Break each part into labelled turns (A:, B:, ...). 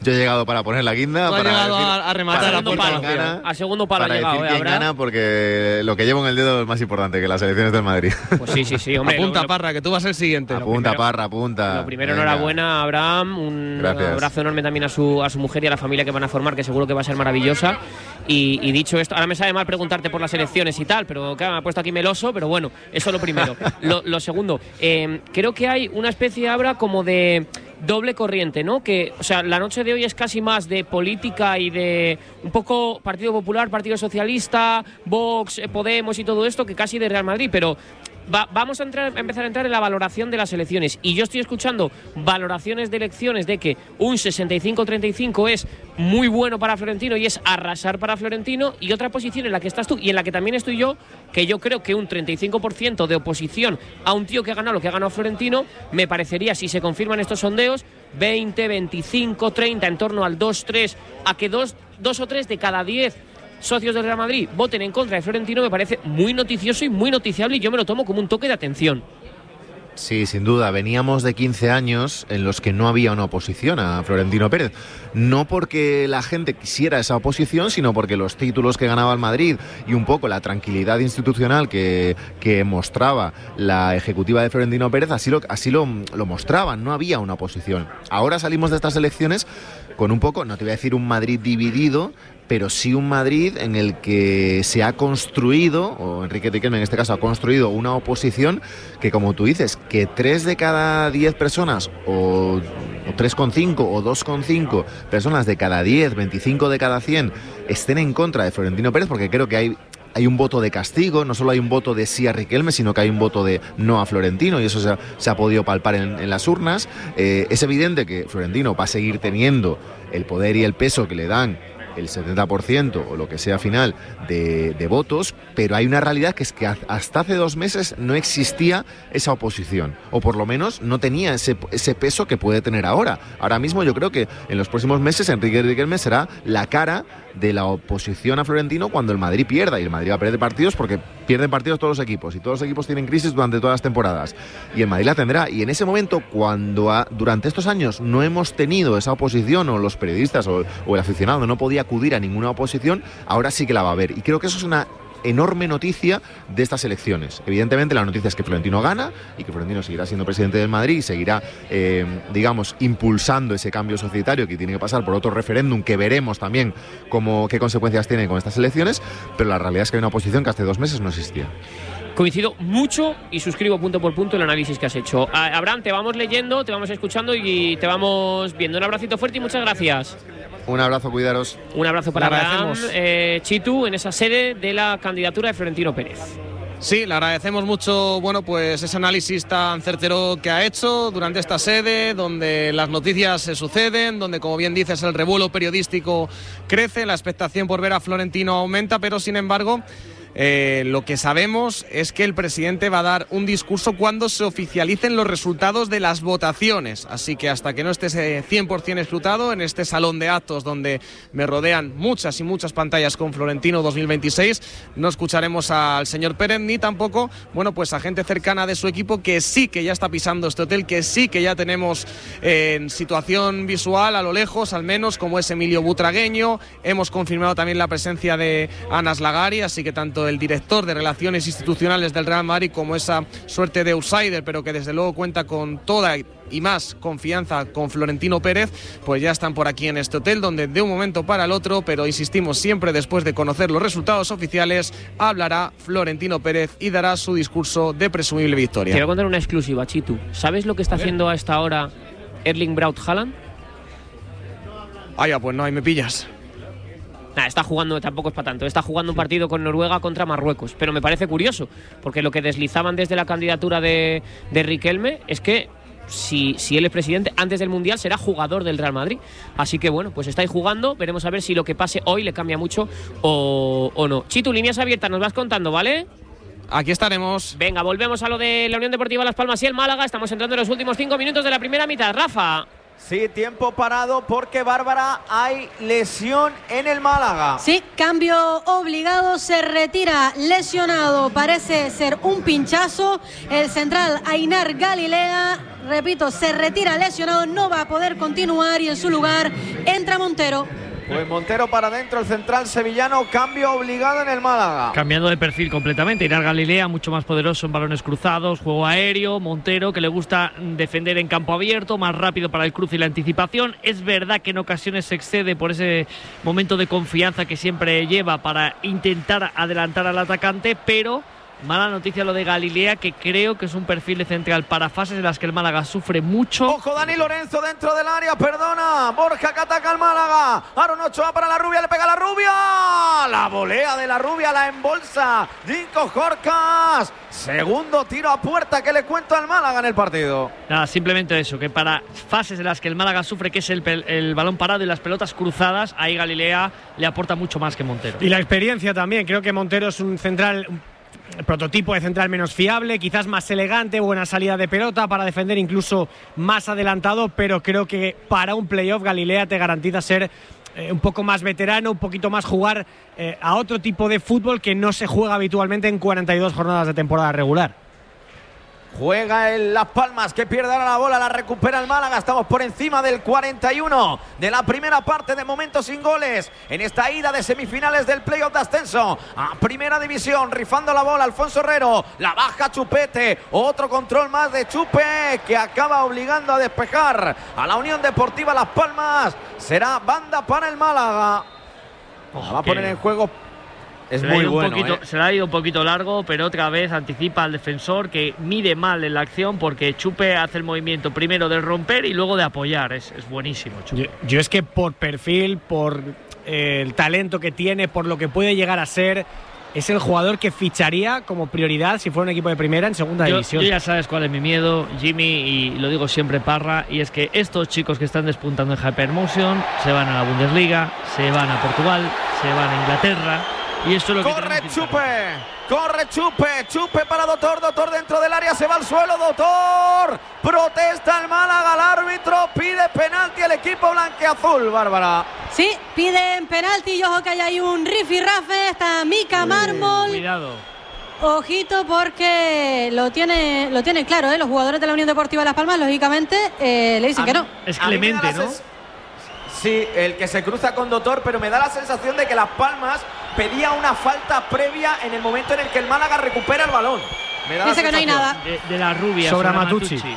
A: Yo he llegado para poner la guinda,
B: no
A: para
B: ha llegado
A: decir,
B: a rematar a puerta
C: vacía. A segundo palo
A: para
C: ha llegado,
A: decir quién gana, porque lo que llevo en el dedo es más importante que las elecciones del Madrid.
C: Pues sí, hombre.
B: Apunta, Parra, que tú vas el siguiente.
A: Apunta, Parra, apunta.
C: Lo primero, enhorabuena, Abraham. Un abrazo enorme también a su mujer y a la familia que van a formar, que seguro que va a ser maravillosa. Y dicho esto, ahora me sabe mal preguntarte por las elecciones y tal, pero claro, me ha puesto aquí meloso, pero bueno, eso es lo primero. Lo segundo, creo que hay una especie, Abra, como de doble corriente, ¿no? Que, o sea, la noche de hoy es casi más de política y de un poco Partido Popular, Partido Socialista, Vox, Podemos y todo esto, que casi de Real Madrid, pero vamos a empezar a entrar en la valoración de las elecciones. Y yo estoy escuchando valoraciones de elecciones de que un 65-35 es muy bueno para Florentino y es arrasar para Florentino, y otra posición en la que estás tú y en la que también estoy yo, que yo creo que un 35% de oposición a un tío que ha ganado lo que ha ganado Florentino, me parecería, si se confirman estos sondeos, 20, 25, 30, en torno al 2-3, a que dos o tres de cada 10 socios del Real Madrid voten en contra de Florentino, me parece muy noticioso y muy noticiable, y yo me lo tomo como un toque de atención.
A: Sí, sin duda. Veníamos de 15 años en los que no había una oposición a Florentino Pérez. No porque la gente quisiera esa oposición, sino porque los títulos que ganaba el Madrid y un poco la tranquilidad institucional que mostraba la ejecutiva de Florentino Pérez, así lo mostraban. No había una oposición. Ahora salimos de estas elecciones con un poco, no te voy a decir un Madrid dividido, pero sí un Madrid en el que se ha construido, o Enrique Riquelme en este caso ha construido una oposición que, como tú dices, que 3 de cada 10 personas, o 3,5 o 2,5 personas de cada 10, 25 de cada 100 estén en contra de Florentino Pérez, porque creo que hay un voto de castigo, no solo hay un voto de sí a Riquelme, sino que hay un voto de no a Florentino, y eso se ha podido palpar en las urnas. Es evidente que Florentino va a seguir teniendo el poder y el peso que le dan el 70% o lo que sea final de votos, pero hay una realidad que es que hasta hace 2 meses no existía esa oposición, o por lo menos no tenía ese peso que puede tener ahora. Ahora mismo yo creo que en los próximos meses Enrique Riquelme será la cara de la oposición a Florentino cuando el Madrid pierda, y el Madrid va a perder partidos porque pierden partidos todos los equipos, y todos los equipos tienen crisis durante todas las temporadas, y el Madrid la tendrá. Y en ese momento, cuando durante estos años no hemos tenido esa oposición, o los periodistas o el aficionado no podía acudir a ninguna oposición, ahora sí que la va a haber, y creo que eso es una enorme noticia de estas elecciones. Evidentemente la noticia es que Florentino gana y que Florentino seguirá siendo presidente del Madrid y seguirá, impulsando ese cambio societario que tiene que pasar por otro referéndum que veremos también qué consecuencias tiene con estas elecciones, pero la realidad es que hay una oposición que hace 2 meses no existía.
C: Coincido mucho y suscribo punto por punto el análisis que has hecho. Abraham, te vamos leyendo, te vamos escuchando y te vamos viendo. Un abracito fuerte y muchas gracias.
A: Un abrazo, cuidaros.
C: Un abrazo para Abraham, Chitu, en esa sede de la candidatura de Florentino Pérez.
B: Sí, le agradecemos mucho, pues ese análisis tan certero que ha hecho durante esta sede, donde las noticias se suceden, donde, como bien dices, el revuelo periodístico crece, la expectación por ver a Florentino aumenta, pero sin embargo lo que sabemos es que el presidente va a dar un discurso cuando se oficialicen los resultados de las votaciones, así que hasta que no esté 100% escrutado en este salón de actos donde me rodean muchas y muchas pantallas con Florentino 2026, no escucharemos al señor Pérez ni tampoco, pues a gente cercana de su equipo que sí que ya está pisando este hotel, que sí que ya tenemos en situación visual a lo lejos al menos, como es Emilio Butragueño. Hemos confirmado también la presencia de Anas Lagari, así que tanto el director de Relaciones Institucionales del Real Madrid como esa suerte de outsider, pero que desde luego cuenta con toda y más confianza con Florentino Pérez, pues ya están por aquí en este hotel, donde de un momento para el otro, pero insistimos, siempre después de conocer los resultados oficiales, hablará Florentino Pérez y dará su discurso de presumible victoria.
C: Te voy a contar una exclusiva, Chitu. ¿Sabes lo que está haciendo a esta hora Erling Braut Haaland?
B: Pues no, ahí me pillas.
C: Está jugando, tampoco es para tanto, está jugando un partido con Noruega contra Marruecos, pero me parece curioso, porque lo que deslizaban desde la candidatura de Riquelme es que si él es presidente, antes del Mundial será jugador del Real Madrid, así que pues está ahí jugando, veremos a ver si lo que pase hoy le cambia mucho o no. Chitu, líneas abiertas, nos vas contando, ¿vale?
B: Aquí estaremos.
C: Venga, volvemos a lo de la Unión Deportiva Las Palmas y el Málaga, estamos entrando en los últimos 5 minutos de la primera mitad. Rafa.
D: Sí, tiempo parado porque, Bárbara, hay lesión en el Málaga.
E: Sí, cambio obligado, se retira lesionado, parece ser un pinchazo. El central Ainar Galilea, repito, se retira lesionado, no va a poder continuar y en su lugar entra Montero.
D: Pues Montero para adentro, el central sevillano, cambio obligado en el Málaga.
F: Cambiando de perfil completamente. Ainar Galilea, mucho más poderoso en balones cruzados, juego aéreo. Montero, que le gusta defender en campo abierto, más rápido para el cruce y la anticipación. Es verdad que en ocasiones se excede por ese momento de confianza que siempre lleva para intentar adelantar al atacante, pero mala noticia lo de Galilea, que creo que es un perfil de central para fases en las que el Málaga sufre mucho.
D: Ojo, Dani Lorenzo dentro del área, perdona. Borja que ataca al Málaga. Aaron Ochoa para la Rubia, le pega a la Rubia. La volea de la Rubia, la embolsa Dinko Jorcas. Segundo tiro a puerta que le cuento al Málaga en el partido.
F: Nada, simplemente eso, que para fases en las que el Málaga sufre, que es el balón parado y las pelotas cruzadas, ahí Galilea le aporta mucho más que Montero.
G: Y la experiencia también. Creo que Montero es un central, prototipo de central menos fiable, quizás más elegante, buena salida de pelota para defender, incluso más adelantado, pero creo que para un playoff Galilea te garantiza ser un poco más veterano, un poquito más jugar a otro tipo de fútbol que no se juega habitualmente en 42 jornadas de temporada regular.
D: Juega en Las Palmas, que pierde ahora la bola, la recupera el Málaga. Estamos por encima del 41 de la primera parte, de momento sin goles en esta ida de semifinales del playoff de ascenso a Primera División. Rifando la bola Alfonso Herrero, la baja Chupete, otro control más de Chupe que acaba obligando a despejar a la Unión Deportiva Las Palmas. Será banda para el Málaga. Va a poner en juego. Es muy bueno.
F: Se le ha ido un poquito largo, pero otra vez anticipa al defensor, que mide mal en la acción, porque Chupe hace el movimiento primero de romper y luego de apoyar. Es buenísimo, Chupe.
G: Yo es que por perfil, por el talento que tiene, por lo que puede llegar a ser, es el jugador que ficharía como prioridad si fuera un equipo de primera en segunda división.
F: Yo ya sabes cuál es mi miedo, Jimmy, y lo digo siempre, Parra, y es que estos chicos que están despuntando en Hypermotion se van a la Bundesliga, se van a Portugal, se van a Inglaterra. Y esto es lo que
D: corre Chupe para Dotor dentro del área, se va al suelo, Dotor, protesta el Málaga, el árbitro pide penalti al equipo blanqueazul, Bárbara.
E: Sí, piden penalti y ojo que hay un rifirrafe, está Mika Mármol.
F: Cuidado.
E: Ojito porque lo tiene claro, los jugadores de la Unión Deportiva Las Palmas, lógicamente, le dicen que no.
F: Es Clemente, ¿no?
D: Sí, el que se cruza con Dotor, pero me da la sensación de que Las Palmas pedía una falta previa en el momento en el que el Málaga recupera el balón.
E: Dice que no hay nada.
F: De la Rubia
G: sobre Matucci.
D: Sí.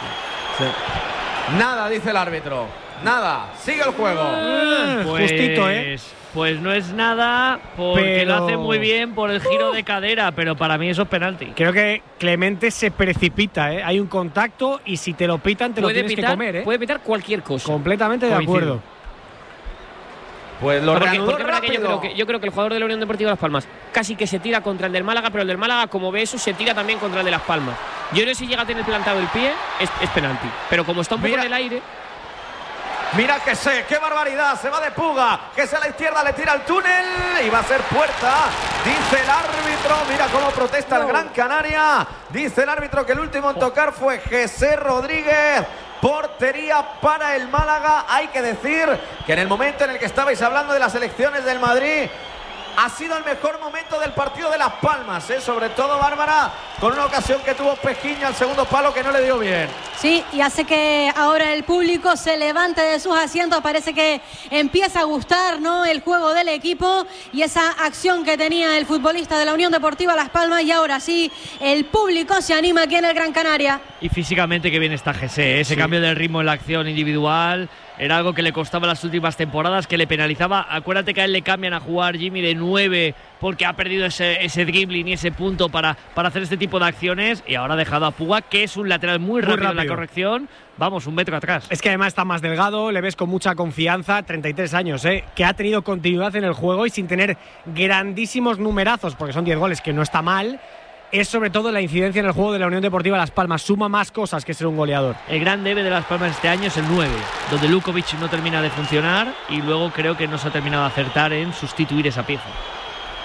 D: Nada, dice el árbitro. Nada, sigue el juego.
G: Justito,
F: Pues no es nada, porque lo hace muy bien por el giro de cadera, pero para mí eso es penalti.
G: Creo que Clemente se precipita, hay un contacto y si te lo pitan te lo tienes que comer.
C: Puede pitar cualquier cosa.
G: Completamente de acuerdo.
D: Pues lo reanudó
C: rápido. Yo creo que el jugador de la Unión Deportiva Las Palmas casi que se tira contra el del Málaga, pero el del Málaga, como ve eso, se tira también contra el de Las Palmas. Yo no sé si llega a tener plantado el pie, es penalti. Pero como está un poco en el aire.
D: Mira que qué barbaridad, se va de Puga, que a la izquierda le tira al túnel y va a ser puerta, dice el árbitro. Mira cómo protesta el Gran Canaria, dice el árbitro que el último en tocar fue José Rodríguez. Portería para el Málaga. Hay que decir que en el momento en el que estabais hablando de las elecciones del Madrid, ha sido el mejor momento del partido de Las Palmas, sobre todo, Bárbara, con una ocasión que tuvo Pejiño al segundo palo que no le dio bien.
E: Sí, y hace que ahora el público se levante de sus asientos. Parece que empieza a gustar, ¿no?, el juego del equipo y esa acción que tenía el futbolista de la Unión Deportiva Las Palmas. Y ahora sí, el público se anima aquí en el Gran Canaria.
F: Y físicamente que bien está José, ese cambio de ritmo en la acción individual. Era algo que le costaba las últimas temporadas, que le penalizaba. Acuérdate que a él le cambian a jugar, Jimmy, de 9 porque ha perdido ese dribbling y ese punto para hacer este tipo de acciones, y ahora ha dejado a Puga, que es un lateral muy rápido en la corrección. Vamos, un metro atrás.
G: Es que además está más delgado, le ves con mucha confianza, 33 años, que ha tenido continuidad en el juego y sin tener grandísimos numerazos, porque son 10 goles, que no está mal. Es sobre todo la incidencia en el juego de la Unión Deportiva Las Palmas. Suma más cosas que ser un goleador.
F: El gran debe de Las Palmas este año es el 9, donde Lukovic no termina de funcionar y luego creo que no se ha terminado de acertar en sustituir esa pieza.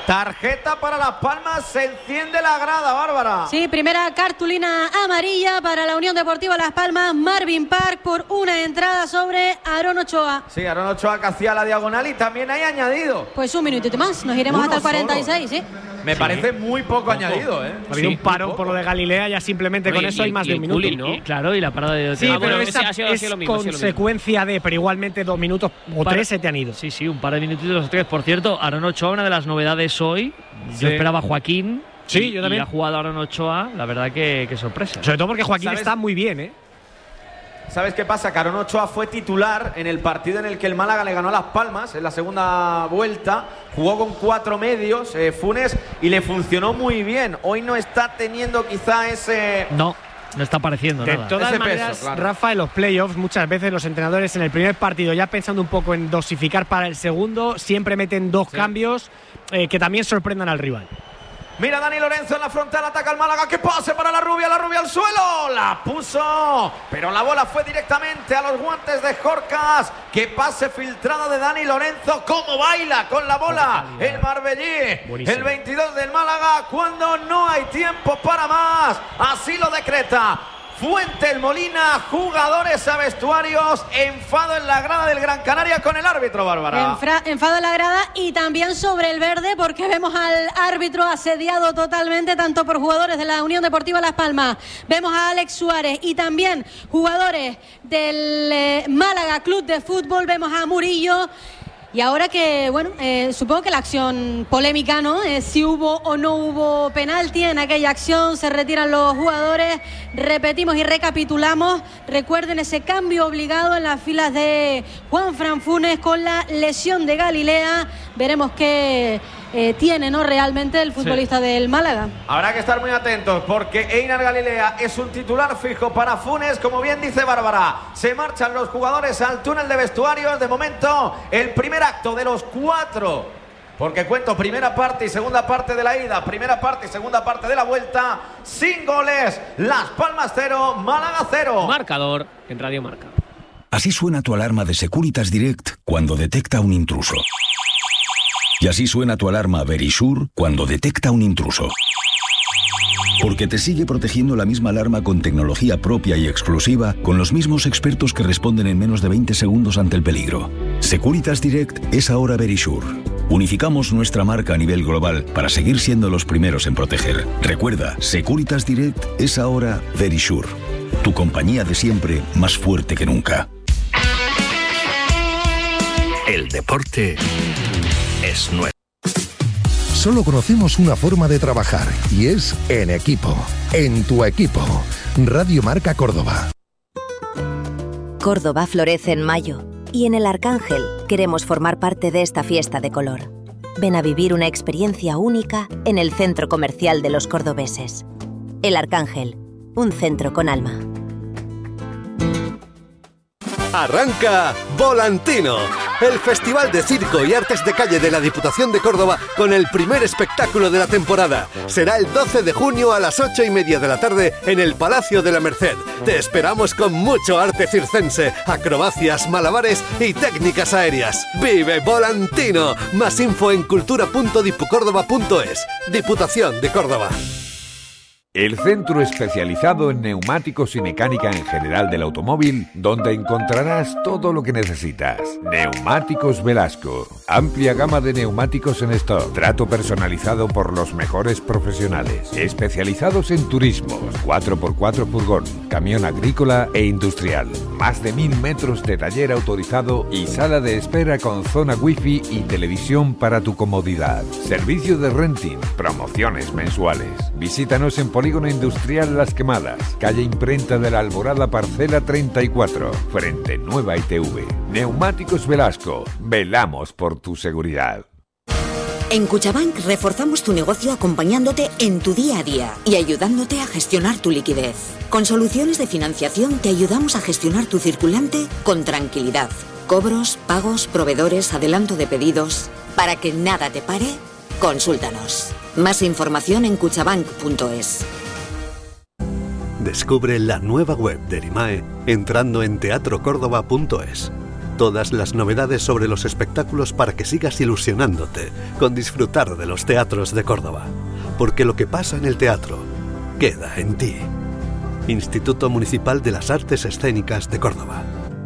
D: Tarjeta para Las Palmas, se enciende la grada, Bárbara.
E: Sí, primera cartulina amarilla para la Unión Deportiva Las Palmas, Marvin Park, por una entrada sobre Aarón Ochoa.
D: Sí, Aarón Ochoa que hacía la diagonal y también hay añadido.
E: Pues un minutito más, nos iremos hasta el 46, sí.
D: Me parece muy poco añadido, ¿eh?
G: Ha habido un parón por lo de Galilea, ya simplemente con eso hay más de un minuto.
F: ¿no? Claro, y la parada de...
G: Sí, pero esa
C: ha sido lo mismo,
G: consecuencia de, pero igualmente 2 minutos o 3 se te han ido.
F: Sí, un par de minutitos o 3. Por cierto, Aarón Ochoa, una de las novedades hoy. Sí. Yo esperaba a Joaquín.
G: Sí, yo también.
F: Y ha jugado Aarón Ochoa, la verdad que sorpresa.
G: Sobre todo porque Joaquín está muy bien, ¿eh?
D: ¿Sabes qué pasa? Que Aarón Ochoa fue titular en el partido en el que el Málaga le ganó a Las Palmas en la segunda vuelta. Jugó con 4 medios, Funes, y le funcionó muy bien. Hoy no está teniendo quizá ese...
F: No está apareciendo nada.
G: De todas maneras,
D: peso, claro.
G: Rafa, en los playoffs muchas veces los entrenadores en el primer partido, ya pensando un poco en dosificar para el segundo, siempre meten 2 cambios que también sorprendan al rival.
D: Mira Dani Lorenzo en la frontal, ataca al Málaga, que pase para la rubia al suelo, la puso, pero la bola fue directamente a los guantes de Jorcas, que pase filtrado de Dani Lorenzo, cómo baila con la bola el marbellí, el 22 del Málaga, cuando no hay tiempo para más, así lo decreta Fuentes Molina, jugadores a vestuarios, enfado en la grada del Gran Canaria con el árbitro, Bárbara.
E: Enfado en la grada y también sobre el verde, porque vemos al árbitro asediado totalmente, tanto por jugadores de la Unión Deportiva Las Palmas, vemos a Alex Suárez y también jugadores del Málaga Club de Fútbol, vemos a Murillo. Y ahora que, bueno, supongo que la acción polémica, ¿no? Si hubo o no hubo penalti en aquella acción, se retiran los jugadores, repetimos y recapitulamos. Recuerden ese cambio obligado en las filas de Juanfran Funes con la lesión de Galilea. Veremos qué tiene, ¿no? Realmente el futbolista del Málaga.
D: Habrá que estar muy atentos porque Einar Galilea es un titular fijo para Funes, como bien dice Bárbara. Se marchan los jugadores al túnel de vestuarios. De momento, el primer acto de los 4, porque cuento primera parte y segunda parte de la ida, primera parte y segunda parte de la vuelta, sin goles. Las Palmas 0, Málaga 0.
C: Marcador en Radio Marca.
H: Así suena tu alarma de Securitas Direct cuando detecta un intruso. Y así suena tu alarma Verisure cuando detecta un intruso. Porque te sigue protegiendo la misma alarma con tecnología propia y exclusiva, con los mismos expertos que responden en menos de 20 segundos ante el peligro. Securitas Direct es ahora Verisure. Unificamos nuestra marca a nivel global para seguir siendo los primeros en proteger. Recuerda, Securitas Direct es ahora Verisure. Tu compañía de siempre, más fuerte que nunca.
I: El deporte es nuestro.
J: Solo conocemos una forma de trabajar y es en equipo. En tu equipo. Radio Marca Córdoba.
K: Córdoba florece en mayo y en el Arcángel queremos formar parte de esta fiesta de color. Ven a vivir una experiencia única en el centro comercial de los cordobeses. El Arcángel, un centro con alma.
I: Arranca Volantino, el festival de circo y artes de calle de la Diputación de Córdoba con el primer espectáculo de la temporada. Será el 12 de junio a las 8:30 de la tarde en el Palacio de la Merced. Te esperamos con mucho arte circense, acrobacias, malabares y técnicas aéreas. ¡Vive Volantino! Más info en cultura.dipucórdoba.es. Diputación de Córdoba.
L: El centro especializado en neumáticos y mecánica en general del automóvil, donde encontrarás todo lo que necesitas. Neumáticos Velasco. Amplia gama de neumáticos en stock. Trato personalizado por los mejores profesionales. Especializados en turismos, 4x4 furgón, camión agrícola e industrial. Más de 1000 metros de taller autorizado y sala de espera con zona wifi y televisión para tu comodidad. Servicio de renting, promociones mensuales. Visítanos en Polígono Industrial Las Quemadas, calle Imprenta de la Alborada, parcela 34, frente Nueva ITV. Neumáticos Velasco, velamos por tu seguridad.
M: En Cuchabank reforzamos tu negocio acompañándote en tu día a día y ayudándote a gestionar tu liquidez. Con soluciones de financiación te ayudamos a gestionar tu circulante con tranquilidad. Cobros, pagos, proveedores, adelanto de pedidos. Para que nada te pare, consúltanos. Más información en cuchabank.es.
I: Descubre la nueva web de Erimae entrando en teatrocórdoba.es. Todas las novedades sobre los espectáculos para que sigas ilusionándote con disfrutar de los teatros de Córdoba. Porque lo que pasa en el teatro queda en ti. Instituto Municipal de las Artes Escénicas de Córdoba.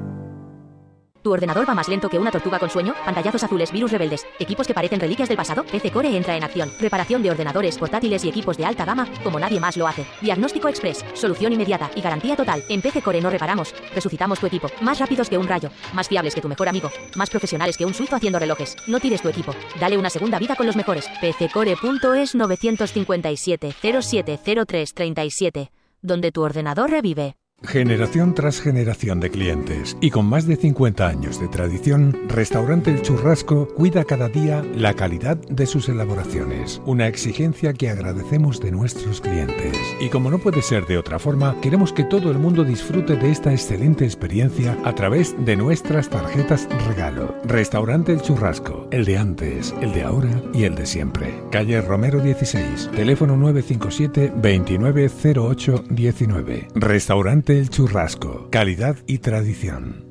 N: ¿Tu ordenador va más lento que una tortuga con sueño? Pantallazos azules, virus rebeldes, equipos que parecen reliquias del pasado. PC Core entra en acción. Reparación de ordenadores, portátiles y equipos de alta gama como nadie más lo hace. Diagnóstico express, solución inmediata y garantía total. En PC Core no reparamos, resucitamos tu equipo. Más rápidos que un rayo, más fiables que tu mejor amigo, más profesionales que un suizo haciendo relojes. No tires tu equipo, dale una segunda vida con los mejores. PCcore.es 957 0703 37, donde tu ordenador revive.
O: Generación tras generación de clientes y con más de 50 años de tradición, Restaurante El Churrasco cuida cada día la calidad de sus elaboraciones, una exigencia que agradecemos de nuestros clientes. Y como no puede ser de otra forma, queremos que todo el mundo disfrute de esta excelente experiencia a través de nuestras tarjetas regalo. Restaurante El Churrasco, el de antes, el de ahora y el de siempre. Calle Romero 16, teléfono 957 2908 19. Restaurante El Churrasco, calidad y tradición.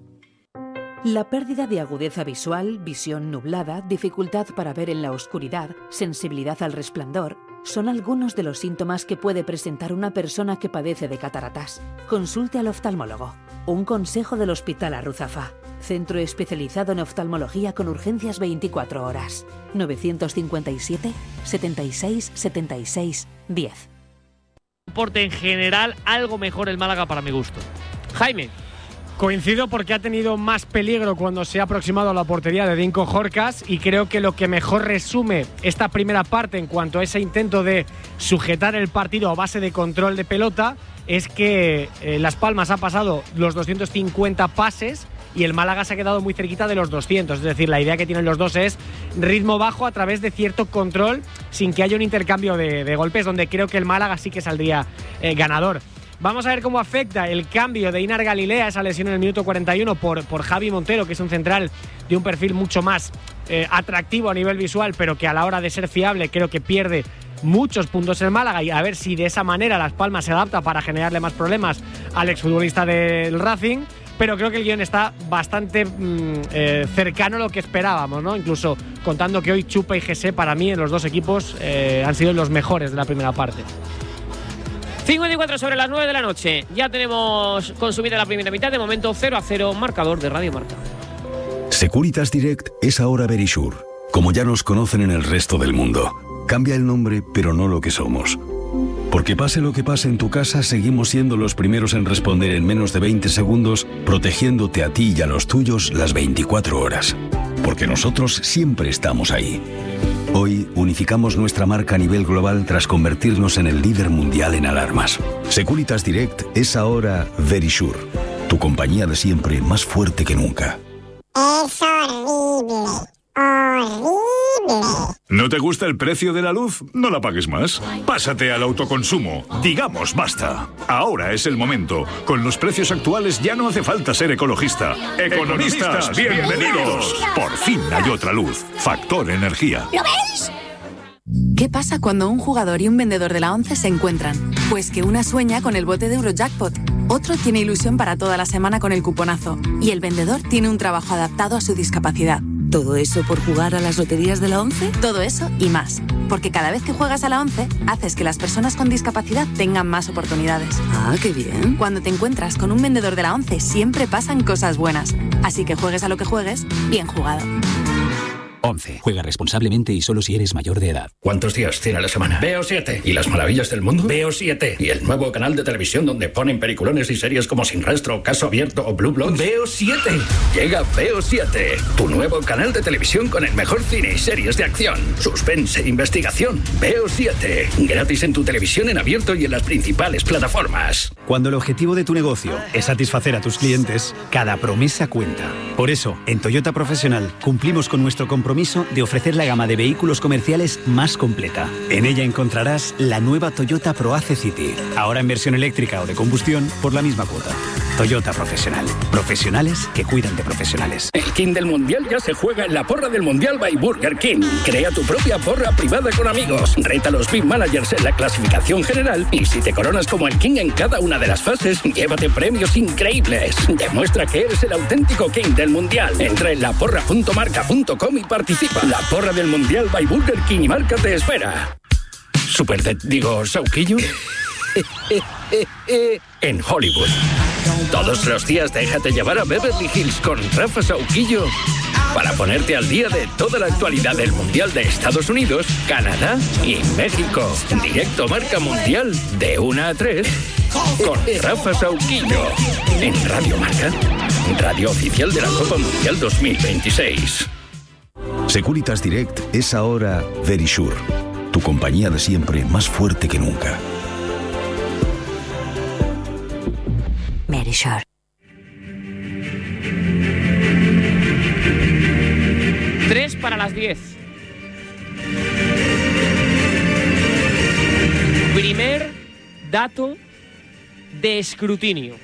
P: La pérdida de agudeza visual, visión nublada, dificultad para ver en la oscuridad, sensibilidad al resplandor, son algunos de los síntomas que puede presentar una persona que padece de cataratas. Consulte al oftalmólogo. Un consejo del Hospital Arruzafa. Centro especializado en oftalmología con urgencias 24 horas. 957 76 76 10.
F: Deporte en general, algo mejor el Málaga para mi gusto. Jaime.
G: Coincido porque ha tenido más peligro cuando se ha aproximado a la portería de Dinko Jorcas y creo que lo que mejor resume esta primera parte en cuanto a ese intento de sujetar el partido a base de control de pelota es que Las Palmas ha pasado los 250 pases y el Málaga se ha quedado muy cerquita de los 200. Es decir, la idea que tienen los dos es ritmo bajo a través de cierto control sin que haya un intercambio de golpes, donde creo que el Málaga sí que saldría ganador. Vamos a ver cómo afecta el cambio de Inar Galilea, esa lesión en el minuto 41 por Javi Montero, que es un central de un perfil mucho más atractivo a nivel visual, pero que a la hora de ser fiable creo que pierde muchos puntos el Málaga, y a ver si de esa manera Las Palmas se adapta para generarle más problemas al exfutbolista del Racing. Pero creo que el guión está bastante cercano a lo que esperábamos, ¿no? Incluso contando que hoy Chupa y Jesse para mí en los dos equipos han sido los mejores de la primera parte.
C: 54 sobre las 9 de la noche. Ya tenemos consumida la primera mitad. De momento 0-0, marcador de Radio Marca.
H: Securitas Direct es ahora Verisure, como ya nos conocen en el resto del mundo. Cambia el nombre, pero no lo que somos. Porque pase lo que pase en tu casa, seguimos siendo los primeros en responder en menos de 20 segundos, protegiéndote a ti y a los tuyos las 24 horas. Porque nosotros siempre estamos ahí. Hoy unificamos nuestra marca a nivel global tras convertirnos en el líder mundial en alarmas. Securitas Direct es ahora Verisure, tu compañía de siempre más fuerte que nunca.
Q: Es horrible. Horrible.
R: ¿No te gusta el precio de la luz? No la pagues más. Pásate al autoconsumo. Digamos basta. Ahora es el momento. Con los precios actuales ya no hace falta ser ecologista. ¡Economistas, bienvenidos! Por fin hay otra luz. Factor Energía.
Q: ¿Lo veis?
S: ¿Qué pasa cuando un jugador y un vendedor de la 11 se encuentran? Pues que una sueña con el bote de Eurojackpot, otro tiene ilusión para toda la semana con el cuponazo y el vendedor tiene un trabajo adaptado a su discapacidad. ¿Todo eso por jugar a las loterías de la 11? Todo eso y más. Porque cada vez que juegas a la 11, haces que las personas con discapacidad tengan más oportunidades.
Q: Ah, qué bien.
S: Cuando te encuentras con un vendedor de la 11, siempre pasan cosas buenas. Así que juegues a lo que juegues, bien jugado.
T: 11. Juega responsablemente y solo si eres mayor de edad.
U: ¿Cuántos días tiene la semana? Veo 7. ¿Y las maravillas del mundo? Veo 7. ¿Y el nuevo canal de televisión donde ponen peliculones y series como Sin Rastro, Caso Abierto o Blue Bloods? Veo 7. Llega Veo 7. Tu nuevo canal de televisión con el mejor cine y series de acción, suspense e investigación. Veo 7. Gratis en tu televisión en abierto y en las principales plataformas.
V: Cuando el objetivo de tu negocio es satisfacer a tus clientes, cada promesa cuenta. Por eso, en Toyota Profesional cumplimos con nuestro compromiso de ofrecer la gama de vehículos comerciales más completa. En ella encontrarás la nueva Toyota ProAce City, ahora en versión eléctrica o de combustión por la misma cuota. Toyota Profesional. Profesionales que cuidan de profesionales.
U: El King del Mundial ya se juega en la porra del Mundial by Burger King. Crea tu propia porra privada con amigos. Reta a los Big Managers en la clasificación general y si te coronas como el King en cada una de las fases, llévate premios increíbles. Demuestra que eres el auténtico King del Mundial. Entra en laporra.marca.com y participa. La porra del Mundial by Burger King y Marca te espera. Sauquillo. En Hollywood. Todos los días déjate llevar a Beverly Hills con Rafa Sauquillo para ponerte al día de toda la actualidad del Mundial de Estados Unidos, Canadá y México. Directo Marca Mundial de 1 a 3 con Rafa Sauquillo en Radio Marca, radio oficial de la Copa Mundial 2026.
H: Securitas Direct es ahora Verisure, tu compañía de siempre más fuerte que nunca.
K: Verisure.
C: Tres para las 10. Primer dato de escrutinio.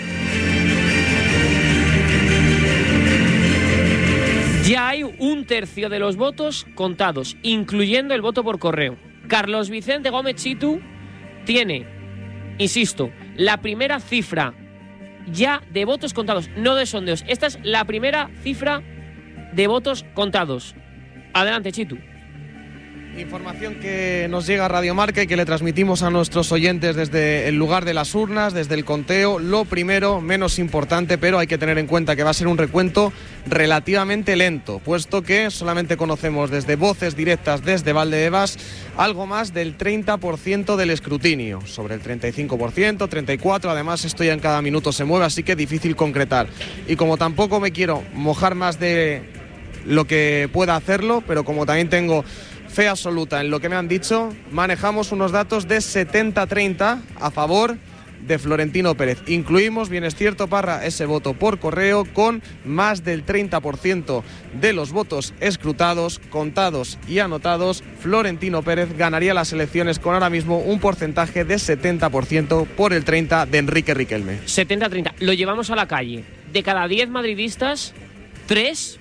C: Ya hay 1/3 de los votos contados, incluyendo el voto por correo. Carlos Vicente Gómez Chitu tiene, insisto, la primera cifra ya de votos contados, no de sondeos. Esta es la primera cifra de votos contados. Adelante, Chitu.
G: Información que nos llega a Radio Marca y que le transmitimos a nuestros oyentes desde el lugar de las urnas, desde el conteo. Lo primero, menos importante, pero hay que tener en cuenta que va a ser un recuento relativamente lento, puesto que solamente conocemos desde voces directas desde Valdebebas algo más del 30% del escrutinio, sobre el 35%, 34%, además esto ya en cada minuto se mueve, así que difícil concretar. Y como tampoco me quiero mojar más de lo que pueda hacerlo, pero como también tengo fe absoluta en lo que me han dicho, manejamos unos datos de 70-30 a favor de Florentino Pérez. Incluimos, bien es cierto, Parra, ese voto por correo con más del 30% de los votos escrutados, contados y anotados. Florentino Pérez ganaría las elecciones con ahora mismo un porcentaje de 70% por el 30% de Enrique Riquelme.
C: 70-30. Lo llevamos a la calle. De cada 10 madridistas, 3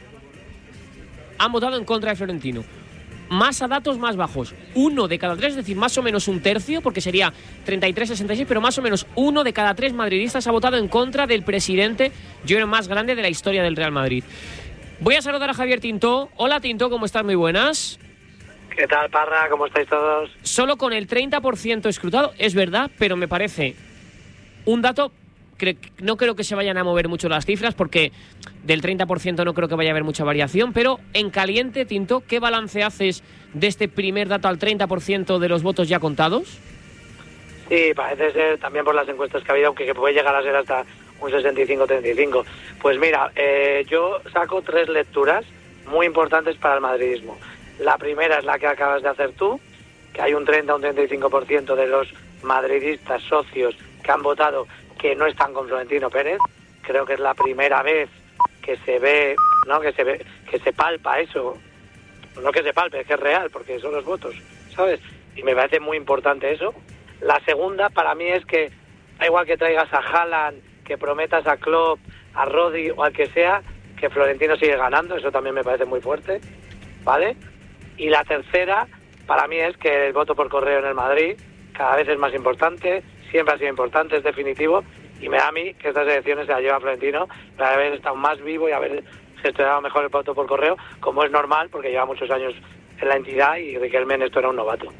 C: han votado en contra de Florentino. Más a datos más bajos. 1 de cada 3, es decir, más o menos 1/3, porque sería 33-66, pero más o menos 1 de cada 3 madridistas ha votado en contra del presidente, yo creo, más grande de la historia del Real Madrid. Voy a saludar a Javier Tintó. Hola, Tintó, ¿cómo estás? Muy buenas.
A: ¿Qué tal, Parra? ¿Cómo estáis todos?
C: Solo con el 30% escrutado, es verdad, pero me parece un dato... No creo que se vayan a mover mucho las cifras, porque del 30% no creo que vaya a haber mucha variación, pero en caliente, Tinto, ¿qué balance haces de este primer dato al 30% de los votos ya contados?
A: Sí, parece ser, también por las encuestas que ha habido, aunque puede llegar a ser hasta un 65-35. Pues mira, yo saco 3 lecturas muy importantes para el madridismo. La primera es la que acabas de hacer tú, que hay un 30 o un 35% de los madridistas socios que han votado que no están con Florentino Pérez. Creo que es la primera vez que se ve, ¿no? Que se palpa eso. No que se palpe, es que es real, porque son los votos, ¿sabes? Y me parece muy importante eso. La segunda para mí es que da igual que traigas a Haaland, que prometas a Klopp, a Rodri o al que sea, que Florentino sigue ganando. Eso también me parece muy fuerte, ¿vale? Y la tercera para mí es que el voto por correo en el Madrid cada vez es más importante. Siempre ha sido importante, es definitivo, y me da a mí que estas elecciones se las lleva Florentino para haber estado más vivo y haber gestionado mejor el voto por correo, como es normal, porque lleva muchos años en la entidad y Riquelme en esto era un novato.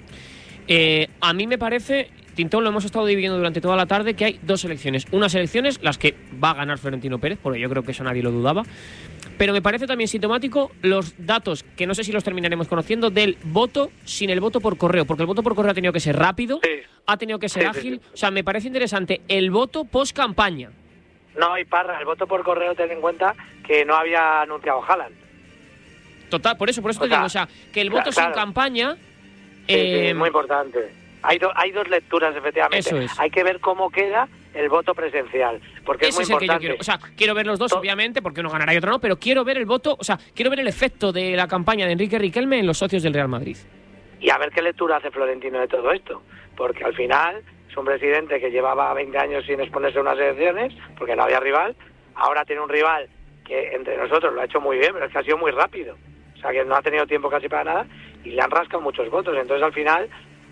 C: A mí me parece, Tintón, lo hemos estado dividiendo durante toda la tarde, que hay 2 elecciones. Unas elecciones, las que va a ganar Florentino Pérez, porque yo creo que eso nadie lo dudaba, pero me parece también sintomático los datos, que no sé si los terminaremos conociendo, del voto sin el voto por correo, porque el voto por correo ha tenido que ser rápido, ha tenido que ser ágil, sí. O sea, me parece interesante el voto post-campaña.
A: No, y Parra, el voto por correo, ten en cuenta que no había anunciado Haaland.
C: Total, por eso te digo, o sea, que el voto sin campaña...
A: Sí, muy importante. Hay 2 lecturas, efectivamente.
C: Eso es.
A: Hay que ver cómo queda el voto presencial, porque
C: ese
A: es muy importante.
C: Que yo quiero. O sea, quiero ver los dos, obviamente, porque uno ganará y otro no, pero quiero ver el voto, o sea, quiero ver el efecto de la campaña de Enrique Riquelme en los socios del Real Madrid.
A: Y a ver qué lectura hace Florentino de todo esto, porque al final es un presidente que llevaba 20 años sin exponerse a unas elecciones porque no había rival. Ahora tiene un rival que entre nosotros lo ha hecho muy bien, pero es que ha sido muy rápido. O sea, que no ha tenido tiempo casi para nada y le han rascado muchos votos. Entonces, al final,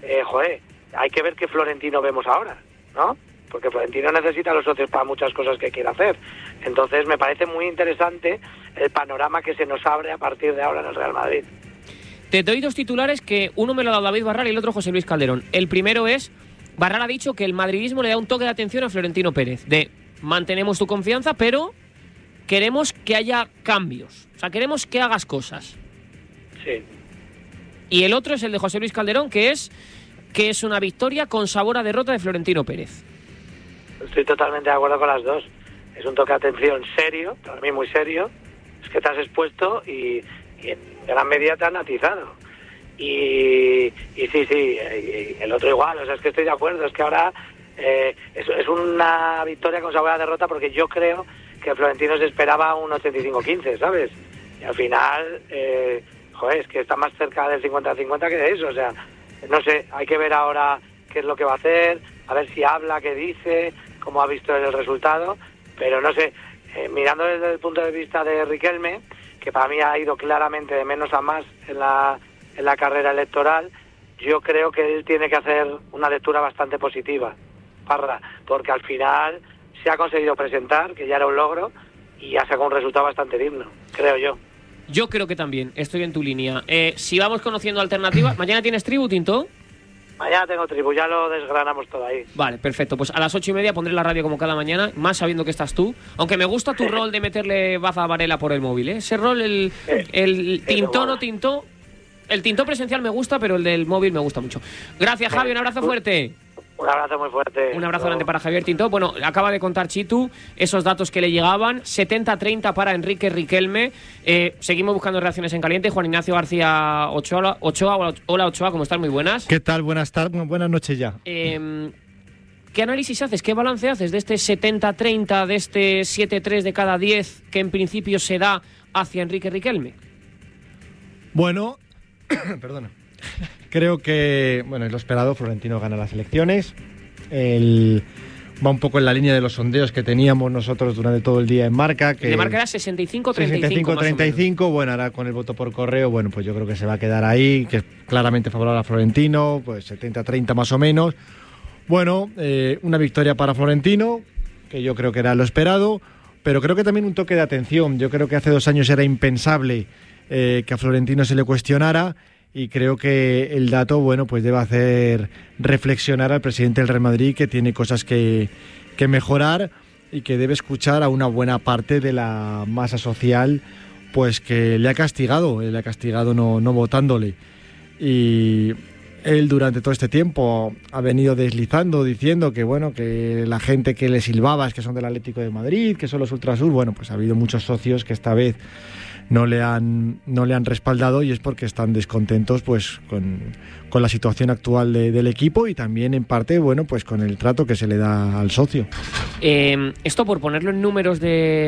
A: hay que ver qué Florentino vemos ahora, ¿no? Porque Florentino necesita a los socios para muchas cosas que quiere hacer. Entonces, me parece muy interesante el panorama que se nos abre a partir de ahora en el Real Madrid.
C: Te doy dos titulares que uno me lo ha dado David Barral y el otro José Luis Calderón. El primero es, Barral ha dicho que el madridismo le da un toque de atención a Florentino Pérez, de mantenemos tu confianza, pero queremos que haya cambios. O sea, queremos que hagas cosas.
A: Sí.
C: Y el otro es el de José Luis Calderón, que es una victoria con sabor a derrota de Florentino Pérez.
A: Estoy totalmente de acuerdo con las dos. Es un toque de atención serio, para mí muy serio. Es que te has expuesto y en gran medida te han atizado. Y sí, y el otro igual, o sea, es que estoy de acuerdo. Es que ahora es una victoria con sabor a derrota porque yo creo que Florentino se esperaba un 85-15, ¿sabes? Y al final, es que está más cerca del 50-50 que de eso. O sea, no sé, hay que ver ahora qué es lo que va a hacer, a ver si habla, qué dice, cómo ha visto el resultado, pero no sé, mirando desde el punto de vista de Riquelme, que para mí ha ido claramente de menos a más en la carrera electoral, yo creo que él tiene que hacer una lectura bastante positiva, Parra, porque al final se ha conseguido presentar, que ya era un logro, y ha sacado un resultado bastante digno, creo yo.
C: Yo creo que también, estoy en tu línea. Si vamos conociendo alternativas, ¿mañana tienes tribu, Tinto?
A: Mañana tengo tribu, ya lo desgranamos todo ahí.
C: Vale, perfecto. Pues a las 8:30 pondré la radio como cada mañana, más sabiendo que estás tú. Aunque me gusta tu rol de meterle baza a Varela por el móvil, ¿eh? Ese rol, el Tintó, no Tintó. El Tintó presencial me gusta, pero el del móvil me gusta mucho. Gracias, Javi, un abrazo fuerte.
A: Un abrazo muy fuerte.
C: Un abrazo grande para Javier Tintó. Bueno, acaba de contar Chitu esos datos que le llegaban. 70-30 para Enrique Riquelme. Seguimos buscando reacciones en caliente. Juan Ignacio García Ochoa. Hola, Ochoa, ¿cómo estás? Muy buenas.
B: ¿Qué tal? Buenas tardes, buenas noches ya.
C: ¿Qué análisis haces? ¿Qué balance haces de este 70-30, de este 7-3 de cada 10 que en principio se da hacia Enrique Riquelme?
B: Bueno, perdona. Creo que, es lo esperado, Florentino gana las elecciones. Va un poco en la línea de los sondeos que teníamos nosotros durante todo el día en Marca. Que
C: el de Marca era 65-35.
B: 65-35, bueno, ahora con el voto por correo, pues yo creo que se va a quedar ahí, que es claramente favorable a Florentino, pues 70-30 más o menos. Bueno, una victoria para Florentino, que yo creo que era lo esperado, pero creo que también un toque de atención. Yo creo que hace 2 años era impensable que a Florentino se le cuestionara. Y creo que el dato, pues debe hacer reflexionar al presidente del Real Madrid, que tiene cosas que mejorar y que debe escuchar a una buena parte de la masa social, pues que le ha castigado no votándole. Y él durante todo este tiempo ha venido deslizando, diciendo que la gente que le silbaba es que son del Atlético de Madrid, que son los Ultrasur. Pues ha habido muchos socios que esta vez no le han respaldado, y es porque están descontentos pues con la situación actual del equipo, y también en parte pues con el trato que se le da al socio.
C: Esto, por ponerlo en números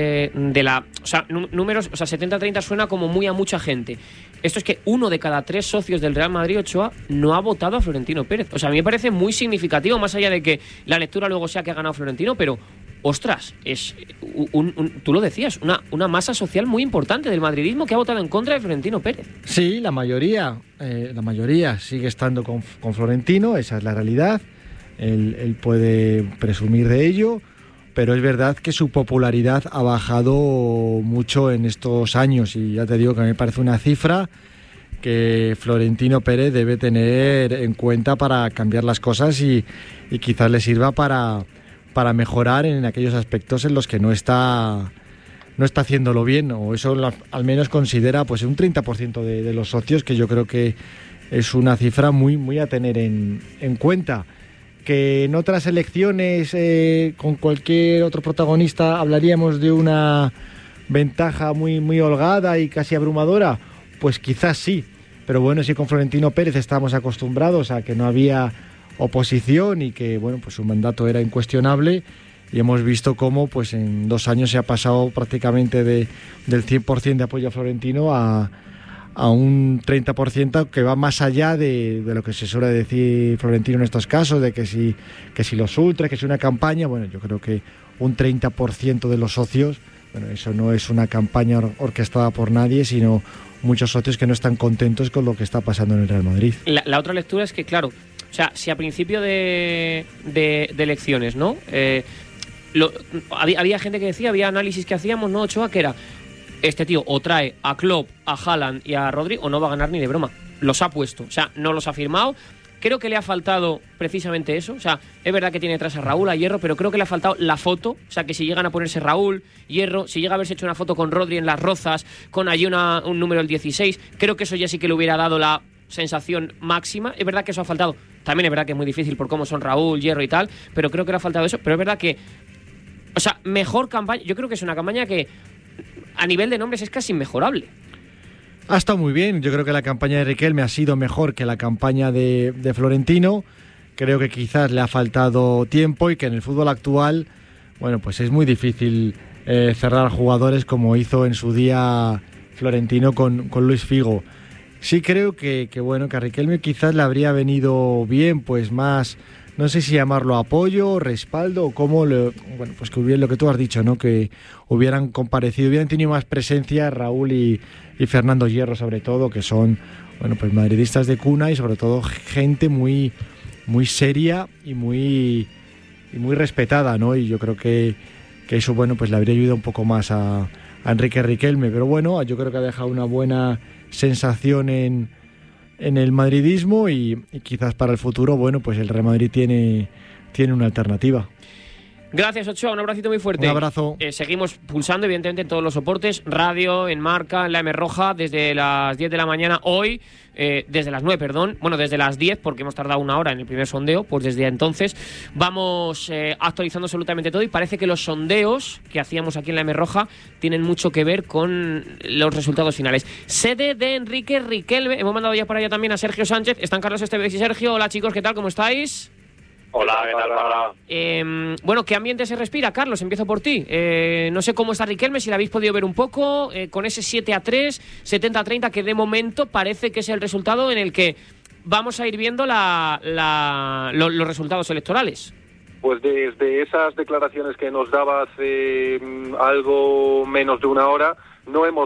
C: números, 70-30 suena como muy a mucha gente. Esto es que 1 de cada 3 socios del Real Madrid, Ochoa, no ha votado a Florentino Pérez. O sea, a mí me parece muy significativo, más allá de que la lectura luego sea que ha ganado Florentino, pero ostras, es tú lo decías, una masa social muy importante del madridismo que ha votado en contra de Florentino Pérez.
B: Sí, la mayoría sigue estando con Florentino, esa es la realidad. Él puede presumir de ello, pero es verdad que su popularidad ha bajado mucho en estos años, y ya te digo que me parece una cifra que Florentino Pérez debe tener en cuenta para cambiar las cosas y quizás le sirva para mejorar en aquellos aspectos en los que no está haciéndolo bien, o eso al menos considera pues un 30% de los socios, que yo creo que es una cifra muy, muy a tener en cuenta. Que en otras elecciones con cualquier otro protagonista hablaríamos de una ventaja muy, muy holgada y casi abrumadora, pues quizás sí, pero si con Florentino Pérez estábamos acostumbrados a que no había oposición y que pues su mandato era incuestionable, y hemos visto cómo pues en 2 años se ha pasado prácticamente del 100% de apoyo a Florentino a a un 30% que va más allá de lo que se suele decir Florentino en estos casos, de que si los ultras, que si una campaña. Bueno, yo creo que un 30% de los socios, bueno, eso no es una campaña orquestada por nadie, sino muchos socios que no están contentos con lo que está pasando en el Real Madrid. La
C: otra lectura es que, claro, o sea, si a principio de elecciones, ¿no? Había gente que decía, había análisis que hacíamos, ¿no, Ochoa? Que era, este tío o trae a Klopp, a Haaland y a Rodri o no va a ganar ni de broma. Los ha puesto, o sea, no los ha firmado. Creo que le ha faltado precisamente eso. O sea, es verdad que tiene detrás a Raúl, a Hierro, pero creo que le ha faltado la foto. O sea, que si llegan a ponerse Raúl, Hierro, si llega a haberse hecho una foto con Rodri en Las Rozas, con allí un número el 16, creo que eso ya sí que le hubiera dado la sensación máxima. Es verdad que eso ha faltado. También es verdad que es muy difícil por cómo son Raúl, Hierro y tal, pero creo que le ha faltado eso. Pero es verdad que, o sea, mejor campaña. Yo creo que es una campaña que a nivel de nombres es casi inmejorable. Ha estado muy bien. Yo creo que la campaña de Riquelme ha sido mejor que la campaña de Florentino. Creo que quizás le ha faltado tiempo y que en el fútbol actual, bueno, pues es muy difícil cerrar jugadores como hizo en su día Florentino con Luis Figo. Sí creo que bueno, que a Riquelme quizás le habría venido bien, pues más, no sé si llamarlo apoyo, respaldo o cómo, bueno, pues que hubiera lo que tú has dicho, ¿no? Que hubieran comparecido, hubieran tenido más presencia Raúl y Fernando Hierro, sobre todo, que son, bueno, pues madridistas de cuna y sobre todo gente muy, muy seria y muy respetada, ¿no? Y yo creo que eso, bueno, pues le habría ayudado un poco más a Enrique Riquelme, pero bueno, yo creo que ha dejado una buena sensación en el madridismo y quizás para el futuro, bueno, pues el Real Madrid tiene una alternativa. Gracias, Ochoa, un abracito muy fuerte. Un abrazo. Seguimos pulsando, evidentemente, en todos los soportes, radio, en Marca, en la M Roja, desde las 10 de la mañana hoy, desde las 9, perdón, bueno, desde las 10, porque hemos tardado una hora en el primer sondeo, pues desde entonces vamos actualizando absolutamente todo y parece que los sondeos que hacíamos aquí en la M Roja tienen mucho que ver con los resultados finales. Sede de Enrique Riquelme, hemos mandado ya por allá también a Sergio Sánchez, están Carlos Esteves y Sergio. Hola, chicos, ¿qué tal? ¿Cómo estáis?
D: Hola, ¿qué tal, Paula?
C: Bueno, ¿qué ambiente se respira, Carlos? Empiezo por ti. No sé cómo está Riquelme, si la habéis podido ver un poco, con ese 7-3, 70-30, que de momento parece que es el resultado en el que vamos a ir viendo los resultados electorales.
D: Pues desde esas declaraciones que nos daba hace algo menos de una hora, no hemos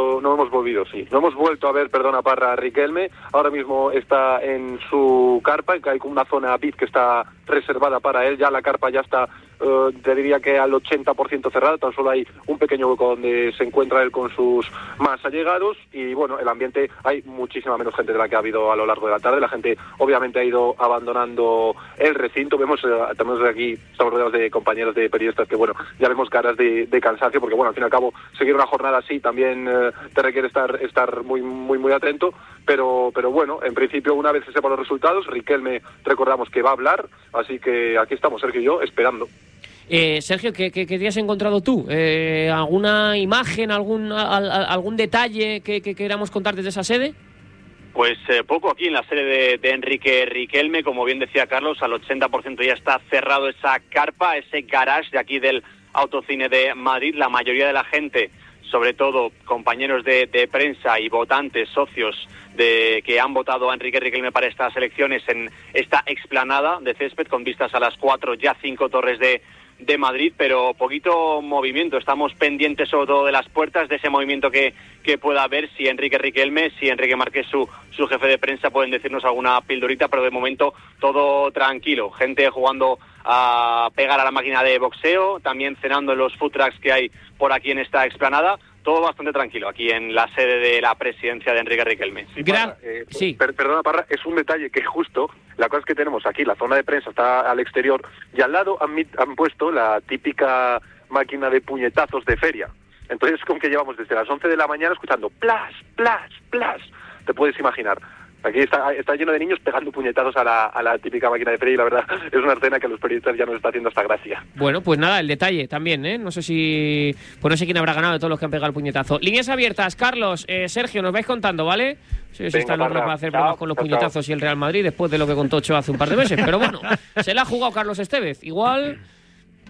D: vuelto a ver, perdona, Parra, a Riquelme. Ahora mismo está en su carpa, que hay una zona VIP que está reservada para él. Ya la carpa ya está, te diría que al 80% cerrada, tan solo hay un pequeño hueco donde se encuentra él con sus más allegados. Y bueno, el ambiente, hay muchísima menos gente de la que ha habido a lo largo de la tarde. La gente obviamente ha ido abandonando el recinto. Vemos también desde aquí, estamos rodeados de compañeros de periodistas que bueno, ya vemos caras de cansancio, porque bueno, al fin y al cabo seguir una jornada así también te requiere estar muy atento, pero bueno, en principio, una vez se sepan los resultados, Riquelme, recordamos que va a hablar, así que aquí estamos Sergio y yo esperando.
C: Sergio, ¿qué te has encontrado tú? ¿Alguna imagen, algún detalle que queramos contar desde esa sede?
D: Pues poco aquí en la sede de Enrique Riquelme, como bien decía Carlos, al 80% ya está cerrado esa carpa, ese garage de aquí del Autocine de Madrid. La mayoría de la gente, sobre todo compañeros de prensa y votantes, socios que han votado a Enrique Riquelme para estas elecciones en esta explanada de césped con vistas a las 4, ya 5 torres de Madrid, pero poquito movimiento. Estamos pendientes sobre todo de las puertas, de ese movimiento que pueda haber, si Enrique Riquelme, si Enrique Márquez, su jefe de prensa, pueden decirnos alguna pildorita, pero de momento todo tranquilo. Gente jugando a pegar a la máquina de boxeo, también cenando en los food trucks que hay por aquí en esta explanada. Todo bastante tranquilo aquí en la sede de la presidencia de Enrique Riquelme.
C: Sí,
D: Perdona, Parra, es un detalle que justo, la cosa es que tenemos aquí, la zona de prensa está al exterior y al lado han puesto la típica máquina de puñetazos de feria. Entonces, como que llevamos desde las 11 de la mañana escuchando plas, plas, plas. Te puedes imaginar. Aquí está lleno de niños pegando puñetazos a la típica máquina de feria y la verdad es una escena que a los periodistas ya nos está haciendo hasta gracia.
C: Bueno, pues nada, el detalle también, ¿eh? No sé quién habrá ganado de todos los que han pegado el puñetazo. Líneas abiertas, Carlos, Sergio, nos vais contando, ¿vale? Sí, está el horno para hacer bromas con los puñetazos y el Real Madrid después de lo que contó Ochoa hace un par de meses. Pero bueno, se la ha jugado Carlos Esteves. Igual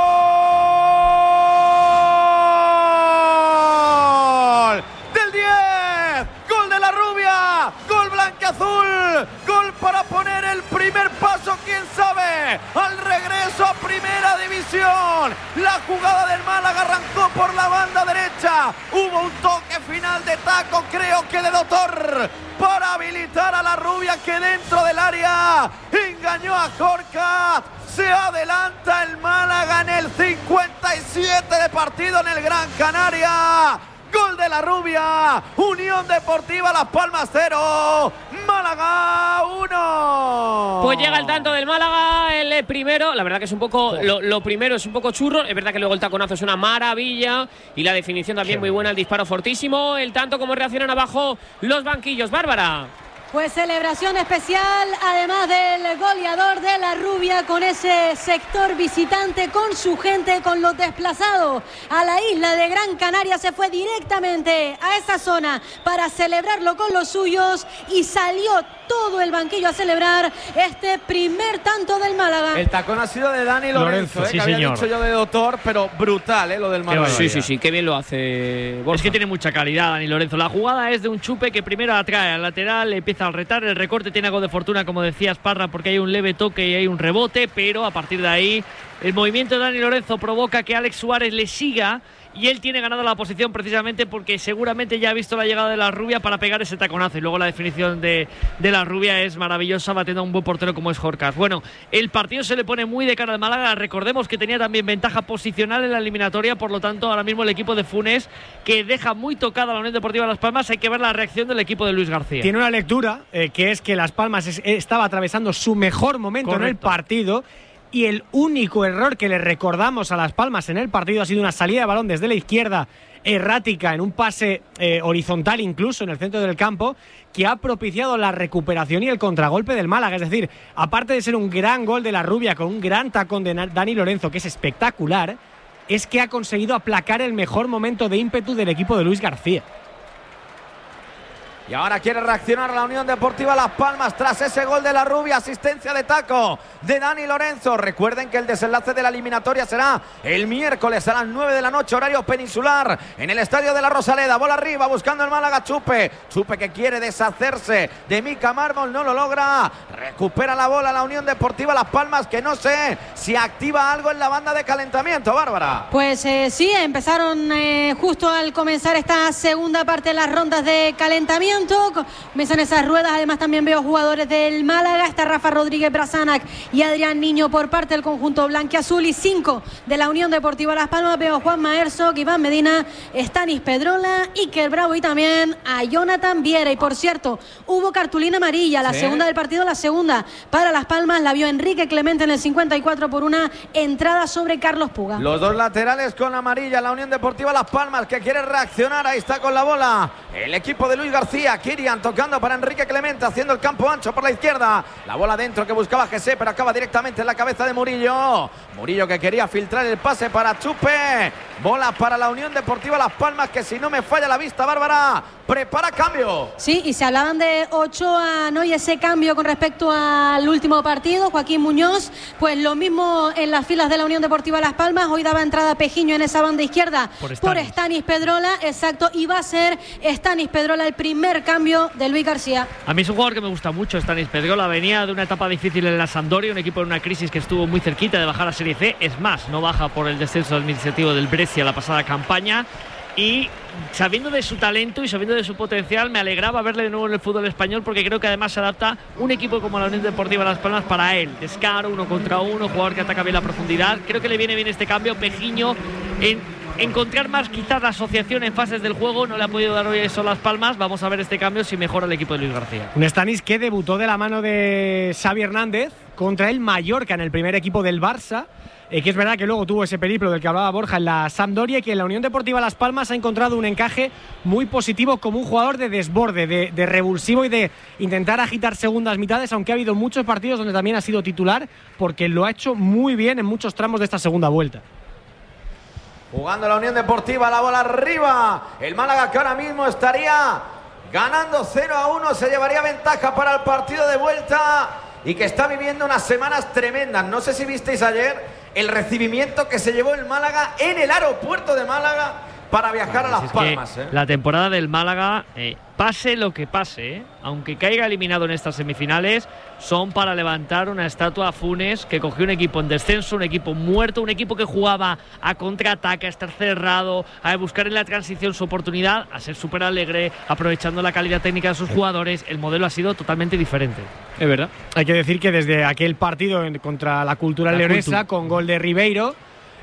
E: ¡Gol! blanquiazul. Gol para poner el primer paso, quién sabe, al regreso a Primera División. La jugada del Málaga arrancó por la banda derecha. Hubo un toque final de taco, creo que de Doctor, para habilitar a la rubia que dentro del área engañó a Jorcat. Se adelanta el Málaga en el 57 de partido en el Gran Canaria. Gol de la rubia. Unión Deportiva Las Palmas 0, Málaga 1.
C: Pues llega el tanto del Málaga, el primero. La verdad que es un poco, lo primero es un poco churro. Es verdad que luego el taconazo es una maravilla y la definición también muy buena, el disparo fortísimo. El tanto, cómo reaccionan abajo los banquillos. Bárbara.
J: Pues celebración especial, además del goleador de la rubia, con ese sector visitante, con su gente, con los desplazados a la isla de Gran Canaria. Se fue directamente a esa zona para celebrarlo con los suyos y salió todo el banquillo a celebrar este primer tanto del Málaga.
E: El tacón ha sido de Dani Lorenzo,
F: sí,
E: que había
F: señor.
E: dicho yo de Doctor, pero brutal, lo del Málaga.
C: Sí, qué bien lo hace Borja.
F: Es que tiene mucha calidad Dani Lorenzo. La jugada es de un chupe que primero atrae al lateral, empieza al retar, el recorte tiene algo de fortuna, como decías, Parra, porque hay un leve toque y hay un rebote, pero a partir de ahí el movimiento de Dani Lorenzo provoca que Alex Suárez le siga y él tiene ganado la posición precisamente porque seguramente ya ha visto la llegada de la rubia para pegar ese taconazo, y luego la definición de la rubia es maravillosa, batiendo a un buen portero como es Jorcas. Bueno, el partido se le pone muy de cara al Málaga. Recordemos que tenía también ventaja posicional en la eliminatoria, por lo tanto ahora mismo el equipo de Funes, que deja muy tocada a la Unión Deportiva Las Palmas. Hay que ver la reacción del equipo de Luis García.
G: Tiene una lectura que es que Las Palmas estaba atravesando su mejor momento en el partido, y el único error que le recordamos a Las Palmas en el partido ha sido una salida de balón desde la izquierda errática, en un pase horizontal incluso en el centro del campo, que ha propiciado la recuperación y el contragolpe del Málaga. Es decir, aparte de ser un gran gol de la rubia con un gran tacón de Dani Lorenzo, que es espectacular, es que ha conseguido aplacar el mejor momento de ímpetu del equipo de Luis García.
E: Y ahora quiere reaccionar la Unión Deportiva Las Palmas tras ese gol de la rubia, asistencia de taco de Dani Lorenzo. Recuerden que el desenlace de la eliminatoria será el miércoles a las 9 de la noche, horario peninsular, en el Estadio de la Rosaleda. Bola arriba, buscando el Málaga, Chupe que quiere deshacerse de Mica Mármol, no lo logra. Recupera la bola la Unión Deportiva Las Palmas, que no sé si activa algo en la banda de calentamiento, Bárbara.
J: Pues sí, empezaron justo al comenzar esta segunda parte de las rondas de calentamiento. Comienzan esas ruedas. Además también veo jugadores del Málaga. Está Rafa Rodríguez Brasanac y Adrián Niño por parte del conjunto blanquiazul, y 5 de la Unión Deportiva Las Palmas. Veo a Juan Maerzo, Iván Medina, Stanis Pedrola, Iker Bravo y también a Jonathan Viera. Y por cierto, hubo cartulina amarilla, la segunda del partido, la segunda para Las Palmas. La vio Enrique Clemente en el 54 por una entrada sobre Carlos Puga.
E: Los dos laterales con amarilla, la Unión Deportiva Las Palmas, que quiere reaccionar. Ahí está con la bola el equipo de Luis García. Kirian tocando para Enrique Clemente, haciendo el campo ancho por la izquierda. La bola dentro que buscaba Jesse, pero acaba directamente en la cabeza de Murillo. Murillo que quería filtrar el pase para Chupe. Bola para la Unión Deportiva Las Palmas, que si no me falla la vista, Bárbara, prepara cambio.
J: Sí, y se hablaban de Ochoa, ¿no? Y ese cambio con respecto al último partido, Joaquín Muñoz, pues lo mismo en las filas de la Unión Deportiva Las Palmas. Hoy daba entrada Pejiño en esa banda izquierda por Stanis Pedrola, exacto, y va a ser Stanis Pedrola el primer cambio de Luis García.
F: A mí es un jugador que me gusta mucho, Stanis Pedrola. Venía de una etapa difícil en la Sampdoria, un equipo en una crisis que estuvo muy cerquita de bajar a Serie C. Es más, no baja por el descenso administrativo del Brescia la pasada campaña. Y sabiendo de su talento y sabiendo de su potencial, me alegraba verle de nuevo en el fútbol español, porque creo que además se adapta un equipo como la Unión Deportiva Las Palmas para él. Descaro, 1 contra 1, jugador que ataca bien la profundidad. Creo que le viene bien este cambio. Pejiño en encontrar más quizás la asociación en fases del juego, no le ha podido dar hoy eso Las Palmas. Vamos a ver este cambio si mejora el equipo de Luis García.
G: Un Stanis que debutó de la mano de Xavi Hernández contra el Mallorca en el primer equipo del Barça. Que es verdad que luego tuvo ese periplo del que hablaba Borja en la Sampdoria, y que en la Unión Deportiva Las Palmas ha encontrado un encaje muy positivo como un jugador de desborde, de revulsivo y de intentar agitar segundas mitades, aunque ha habido muchos partidos donde también ha sido titular, porque lo ha hecho muy bien en muchos tramos de esta segunda vuelta.
E: Jugando la Unión Deportiva, la bola arriba. El Málaga, que ahora mismo estaría ganando 0-1, se llevaría ventaja para el partido de vuelta, y que está viviendo unas semanas tremendas. No sé si visteis ayer el recibimiento que se llevó el Málaga en el aeropuerto de Málaga para viajar a Las Palmas.
F: La temporada del Málaga, pase lo que pase, aunque caiga eliminado en estas semifinales, son para levantar una estatua a Funes, que cogió un equipo en descenso, un equipo muerto, un equipo que jugaba a contraataque, a estar cerrado, a buscar en la transición su oportunidad, a ser súper alegre, aprovechando la calidad técnica de sus jugadores. El modelo ha sido totalmente diferente.
G: Es verdad. Hay que decir que desde aquel partido contra la Cultural Leonesa, con gol de Ribeiro,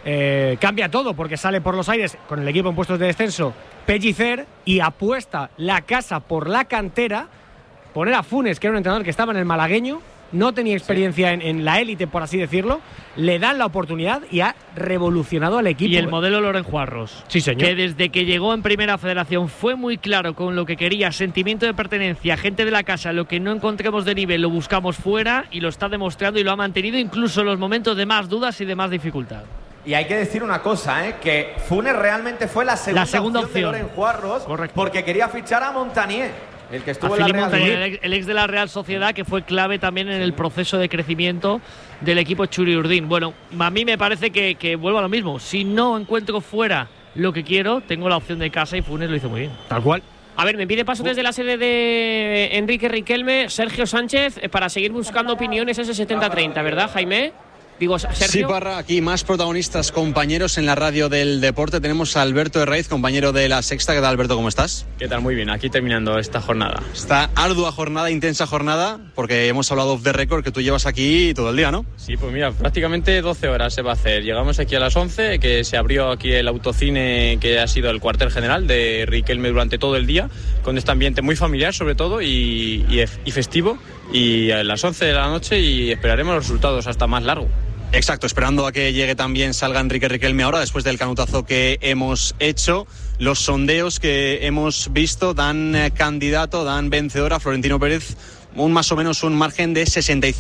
G: cambia todo, porque sale por los aires con el equipo en puestos de descenso Pellicer y apuesta la casa por la cantera. Poner a Funes, que era un entrenador que estaba en el malagueño, no tenía experiencia en la élite, por así decirlo, le dan la oportunidad y ha revolucionado al equipo.
F: Y el modelo Loren Juarros,
G: sí, señor,
F: que desde que llegó en Primera Federación fue muy claro con lo que quería, sentimiento de pertenencia, gente de la casa, lo que no encontremos de nivel lo buscamos fuera, y lo está demostrando y lo ha mantenido incluso en los momentos de más dudas y de más dificultad.
E: Y hay que decir una cosa, que Funes realmente fue la segunda opción de Loren Juarros.
F: Correcto.
E: Porque quería fichar a Montanier, el que estuvo
F: a
E: en la
F: Philippe
E: Real
F: Montanier, el ex de la Real Sociedad, que fue clave también en el proceso de crecimiento del equipo Churi-Urdin. Bueno, a mí me parece que vuelvo a lo mismo. Si no encuentro fuera lo que quiero, tengo la opción de casa, y Funes lo hizo muy bien.
G: Tal cual.
C: A ver, me pide paso desde la sede de Enrique Riquelme, Sergio Sánchez, para seguir buscando opiniones ese 70-30, ¿verdad, Jaime? Digo, Sergio.
I: Sí, Parra, aquí más protagonistas, compañeros en la radio del deporte. Tenemos a Alberto Herraiz, compañero de La Sexta. ¿Qué tal, Alberto? ¿Cómo estás?
L: ¿Qué tal? Muy bien, aquí terminando esta jornada.
I: Esta ardua jornada, intensa jornada, porque hemos hablado off the record que tú llevas aquí todo el día, ¿no?
L: Sí, pues mira, prácticamente 12 horas se va a hacer. Llegamos aquí a las 11, que se abrió aquí el autocine, que ha sido el cuartel general de Riquelme durante todo el día, con este ambiente muy familiar sobre todo y festivo. Y a las 11 de la noche, y esperaremos los resultados hasta más largo.
I: Exacto, esperando a que llegue también, salga Enrique Riquelme ahora, después del canutazo que hemos hecho. Los sondeos que hemos visto dan candidato, dan vencedor a Florentino Pérez, más o menos un margen de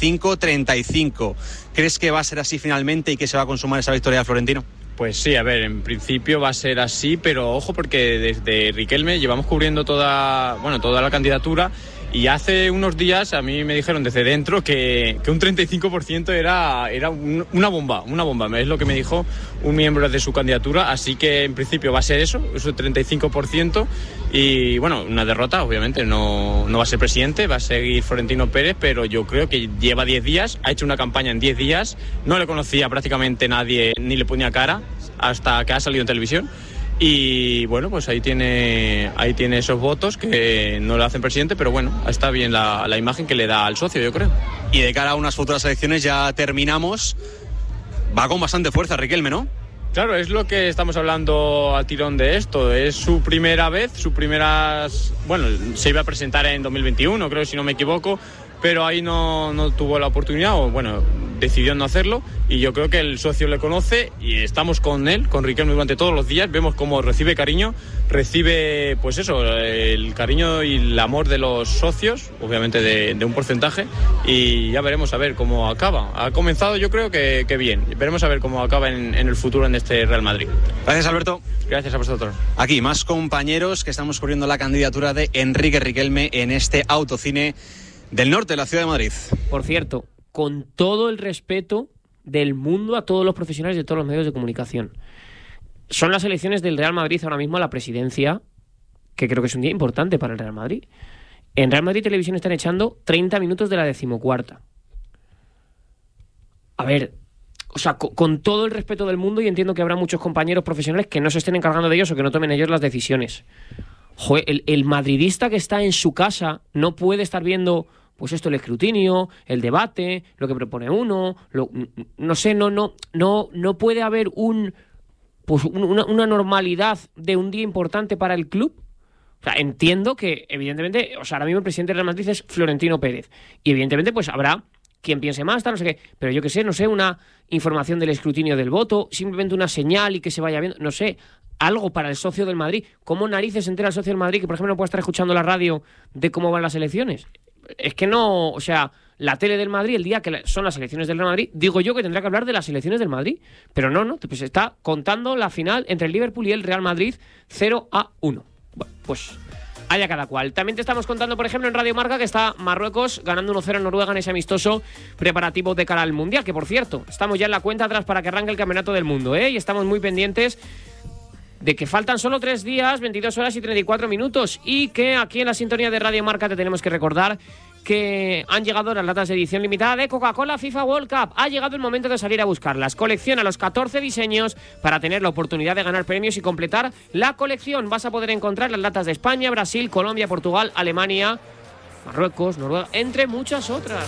I: 65-35. ¿Crees que va a ser así finalmente y que se va a consumar esa victoria de Florentino?
L: Pues sí, a ver, en principio va a ser así, pero ojo, porque desde Riquelme llevamos cubriendo toda la candidatura. Y hace unos días a mí me dijeron desde dentro que un 35% era una bomba, es lo que me dijo un miembro de su candidatura, así que en principio va a ser eso 35%, y bueno, una derrota, obviamente, no va a ser presidente, va a seguir Florentino Pérez, pero yo creo que lleva 10 días, ha hecho una campaña en 10 días, no le conocía prácticamente nadie, ni le ponía cara, hasta que ha salido en televisión. Y bueno, pues ahí tiene esos votos que no le hacen presidente, pero bueno, está bien la imagen que le da al socio, yo creo.
I: Y de cara a unas futuras elecciones, ya terminamos, va con bastante fuerza Riquelme, ¿no?
L: Claro, es lo que estamos hablando al tirón de esto. Es su primera vez, bueno, se iba a presentar en 2021, creo, si no me equivoco, pero ahí no tuvo la oportunidad, o bueno, decidió no hacerlo, y yo creo que el socio le conoce y estamos con él, con Riquelme, durante todos los días. Vemos cómo recibe cariño, pues eso, el cariño y el amor de los socios, obviamente de un porcentaje, y ya veremos a ver cómo acaba. Ha comenzado, yo creo que bien, veremos a ver cómo acaba en el futuro en este Real Madrid.
I: Gracias, Alberto.
L: Gracias a vosotros.
I: Aquí más compañeros que estamos cubriendo la candidatura de Enrique Riquelme en este autocine del norte de la ciudad de Madrid.
C: Por cierto, con todo el respeto del mundo a todos los profesionales de todos los medios de comunicación, son las elecciones del Real Madrid ahora mismo a la presidencia, que creo que es un día importante para el Real Madrid. En Real Madrid Televisión están echando 30 minutos de la 14ª. A ver, o sea, con todo el respeto del mundo, y entiendo que habrá muchos compañeros profesionales que no se estén encargando de ellos o que no tomen ellos las decisiones. Joder, el madridista que está en su casa no puede estar viendo, pues esto, el escrutinio, el debate, lo que propone uno, no puede haber una normalidad de un día importante para el club. O sea, entiendo que, evidentemente, o sea, ahora mismo el presidente del Real Madrid es Florentino Pérez, y evidentemente pues habrá quien piense más, tal, no sé qué, pero yo qué sé, no sé, una información del escrutinio del voto, simplemente una señal y que se vaya viendo, no sé, algo para el socio del Madrid. ¿Cómo narices se entera el socio del Madrid que, por ejemplo, no puede estar escuchando la radio de cómo van las elecciones? Es que no, o sea, la tele del Madrid, el día que son las elecciones del Real Madrid, digo yo que tendrá que hablar de las elecciones del Madrid, pero no, pues está contando la final entre el Liverpool y el Real Madrid 0-1. Bueno, pues haya cada cual. También te estamos contando, por ejemplo, en Radio Marca, que está Marruecos ganando 1-0 a Noruega en ese amistoso preparativo de cara al Mundial, que por cierto, estamos ya en la cuenta atrás para que arranque el Campeonato del Mundo, y estamos muy pendientes de que faltan solo 3 días, 22 horas y 34 minutos y que aquí en la sintonía de Radio Marca te tenemos que recordar que han llegado las latas de edición limitada de Coca-Cola FIFA World Cup. Ha llegado el momento de salir a buscarlas. Colecciona los 14 diseños para tener la oportunidad de ganar premios y completar la colección. Vas a poder encontrar las latas de España, Brasil, Colombia, Portugal, Alemania, Marruecos, Noruega, entre muchas otras.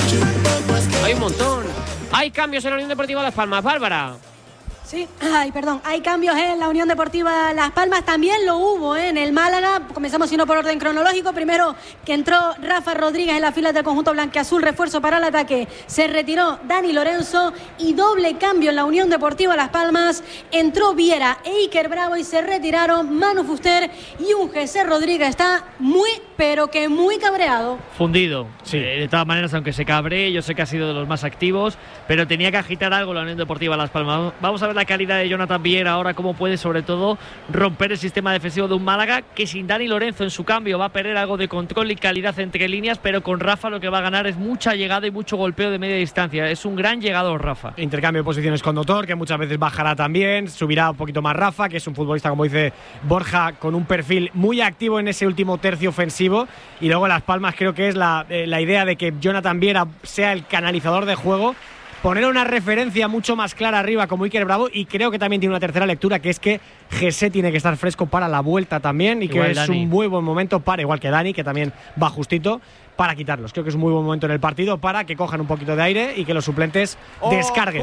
C: Hay un montón. Hay cambios en la Unión Deportiva Las Palmas. Bárbara.
J: Sí, hay cambios en la Unión Deportiva Las Palmas, también lo hubo en el Málaga. Comenzamos sino por orden cronológico. Primero que entró Rafa Rodríguez en las filas del conjunto blanquiazul, refuerzo para el ataque. Se retiró Dani Lorenzo y doble cambio en la Unión Deportiva Las Palmas. Entró Viera e Iker Bravo y se retiraron Manu Fuster y un José Rodríguez. Está muy, pero que muy cabreado.
F: Fundido. Sí. De todas maneras, aunque se cabree, yo sé que ha sido de los más activos, pero tenía que agitar algo la Unión Deportiva Las Palmas. Vamos a ver la calidad de Jonathan Viera ahora, cómo puede sobre todo romper el sistema defensivo de un Málaga que sin Dani Lorenzo en su cambio va a perder algo de control y calidad entre líneas, pero con Rafa lo que va a ganar es mucha llegada y mucho golpeo de media distancia. Es un gran llegador Rafa.
G: Intercambio de posiciones con Dotor, que muchas veces bajará también, subirá un poquito más Rafa, que es un futbolista, como dice Borja, con un perfil muy activo en ese último tercio ofensivo. Y luego Las Palmas creo que es la idea de que Jonathan Viera sea el canalizador de juego, poner una referencia mucho más clara arriba como Iker Bravo, y creo que también tiene una tercera lectura, que es que Jesse tiene que estar fresco para la vuelta también, y igual que es Dani. Un muy buen momento para, igual que Dani, que también va justito, para quitarlos. Creo que es un muy buen momento en el partido para que cojan un poquito de aire y que los suplentes descarguen.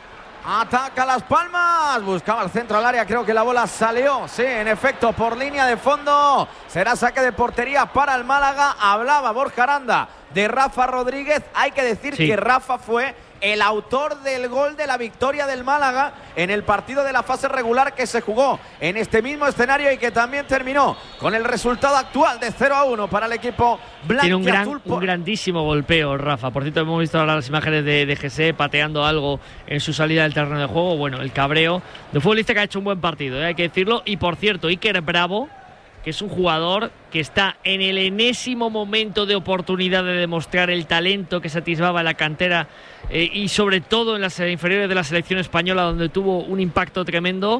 E: Ataca Las Palmas, buscaba el centro al área, creo que la bola salió, sí, en efecto, por línea de fondo. Será saque de portería para el Málaga. Hablaba Borja Aranda de Rafa Rodríguez. Hay que decir que Rafa fue el autor del gol de la victoria del Málaga en el partido de la fase regular que se jugó en este mismo escenario y que también terminó con el resultado actual de 0-1 para el equipo blanquiazul.
F: Tiene un grandísimo golpeo Rafa. Por cierto, hemos visto ahora las imágenes de Jesse pateando algo en su salida del terreno de juego. Bueno, el cabreo de un futbolista que ha hecho un buen partido, hay que decirlo. Y por cierto, Iker Bravo, que es un jugador que está en el enésimo momento de oportunidad de demostrar el talento que satisfaba en la cantera y sobre todo en las inferiores de la selección española, donde tuvo un impacto tremendo.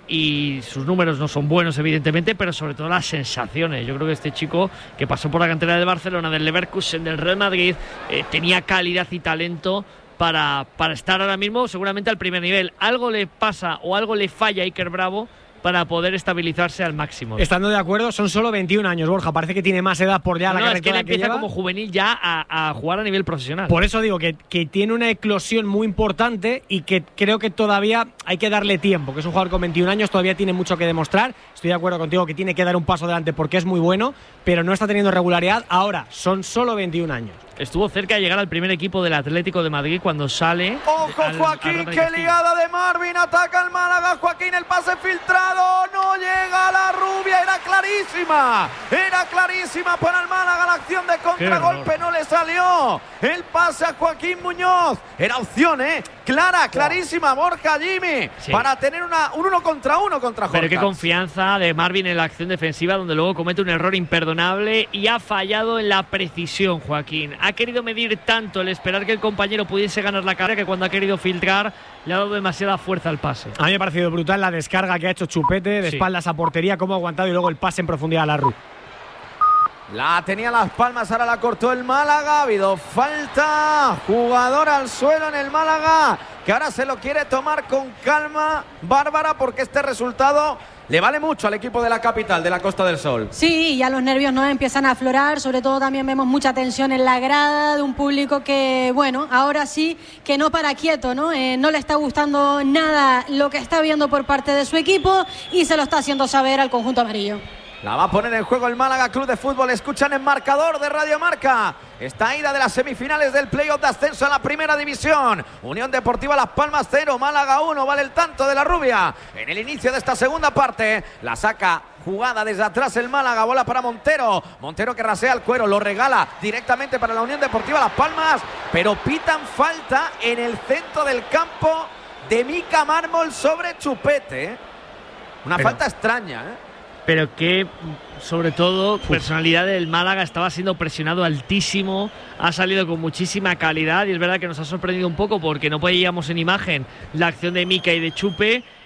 F: Y sus números no son buenos, evidentemente, pero sobre todo las sensaciones. Yo creo que este chico, que pasó por la cantera del Barcelona, del Leverkusen, del Real Madrid, tenía calidad y talento para estar ahora mismo seguramente al primer nivel. Algo le pasa o algo le falla a Iker Bravo para poder estabilizarse al máximo.
G: Estando de acuerdo, son solo 21 años, Borja. Parece que tiene más edad por ya la carrera
F: es que él empieza como juvenil ya a jugar a nivel profesional.
G: Por eso digo que tiene una eclosión muy importante y que creo que todavía hay que darle tiempo, que es un jugador con 21 años, todavía tiene mucho que demostrar. Estoy de acuerdo contigo que tiene que dar un paso adelante porque es muy bueno, pero no está teniendo regularidad. Ahora, son solo 21 años.
F: Estuvo cerca de llegar al primer equipo del Atlético de Madrid cuando sale.
E: ¡Ojo, Joaquín! ¡Qué ligada de Marvin! Ataca el Málaga. Joaquín, el pase filtrado. No llega a la rubia. Era clarísima. Era clarísima para el Málaga. La acción de contragolpe no le salió. El pase a Joaquín Muñoz. Era opción, clara, clarísima. Borja, Jimmy. Sí. Para tener un 1 contra 1 contra Jorge.
F: Pero qué confianza de Marvin en la acción defensiva, donde luego comete un error imperdonable y ha fallado en la precisión, Joaquín. Ha querido medir tanto el esperar que el compañero pudiese ganar la carrera que cuando ha querido filtrar le ha dado demasiada fuerza al pase.
G: A mí me ha parecido brutal la descarga que ha hecho Chupete de espaldas a portería, cómo ha aguantado, y luego el pase en profundidad a Larru.
E: La tenía Las Palmas, ahora la cortó el Málaga. Ha habido falta. Jugador al suelo en el Málaga, que ahora se lo quiere tomar con calma, Bárbara, porque este resultado le vale mucho al equipo de la capital, de la Costa del Sol.
J: Sí, ya los nervios no empiezan a aflorar, sobre todo también vemos mucha tensión en la grada de un público que, bueno, ahora sí que no para quieto, ¿no? No le está gustando nada lo que está viendo por parte de su equipo y se lo está haciendo saber al conjunto amarillo.
E: La va a poner en juego el Málaga Club de Fútbol. Escuchan el marcador de Radio Marca. Esta ida de las semifinales del playoff de ascenso a la primera división. Unión Deportiva Las Palmas 0, Málaga 1. Vale el tanto de la rubia. En el inicio de esta segunda parte, la saca jugada desde atrás el Málaga. Bola para Montero. Montero que rasea el cuero. Lo regala directamente para la Unión Deportiva Las Palmas. Pero pitan falta en el centro del campo de Mika Mármol sobre Chupete. Una falta extraña,
F: Pero que, sobre todo, personalidad del Málaga, estaba siendo presionado altísimo, ha salido con muchísima calidad y es verdad que nos ha sorprendido un poco porque no veíamos en imagen la acción de Mika y de Chupe.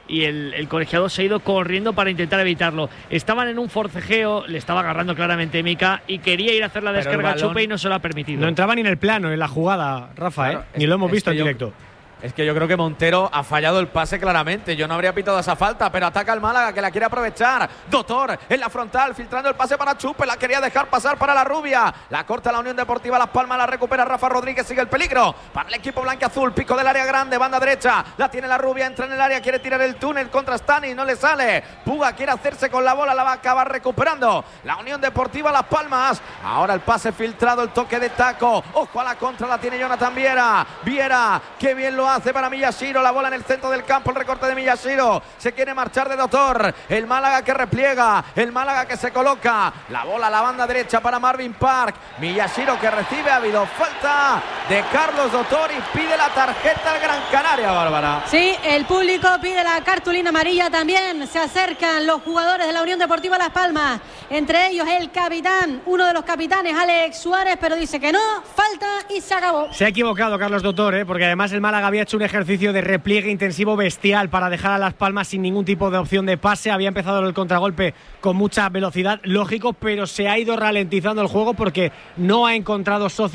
F: y el colegiado se ha ido corriendo para intentar evitarlo. Estaban en un forcejeo, le estaba agarrando claramente Mika y quería ir a hacer la descarga a Chupe y no se lo ha permitido.
G: No entraba ni en el plano, en la jugada, Rafa, claro, ni lo hemos visto en directo.
E: Es que yo creo que Montero ha fallado el pase claramente. Yo no habría pitado esa falta, pero ataca el Málaga, que la quiere aprovechar. Doctor en la frontal, filtrando el pase para Chupe. La quería dejar pasar para la rubia. La corta la Unión Deportiva Las Palmas, la recupera Rafa Rodríguez. Sigue el peligro para el equipo blanquiazul. Pico del área grande, banda derecha. La tiene la rubia, entra en el área, quiere tirar el túnel contra Stani. No le sale. Puga quiere hacerse con la bola, la va a acabar recuperando la Unión Deportiva Las Palmas. Ahora el pase filtrado, el toque de taco. Ojo a la contra, la tiene Jonathan Viera. Viera, qué bien lo hace para Miyashiro, la bola en el centro del campo, el recorte de Miyashiro, se quiere marchar de Doctor, el Málaga que repliega, el Málaga que se coloca, la bola a la banda derecha para Marvin Park, Miyashiro que recibe, ha habido falta de Carlos Doctor y pide la tarjeta al Gran Canaria, Bárbara.
J: Sí, el público pide la cartulina amarilla también, se acercan los jugadores de la Unión Deportiva Las Palmas, entre ellos el capitán, uno de los capitanes, Alex Suárez, pero dice que no, falta y se acabó.
G: Se ha equivocado Carlos Doctor, porque además el Málaga había hecho un ejercicio de repliegue intensivo bestial para dejar a Las Palmas sin ningún tipo de opción de pase. Había empezado el contragolpe con mucha velocidad, lógico, pero se ha ido ralentizando el juego porque no ha encontrado socio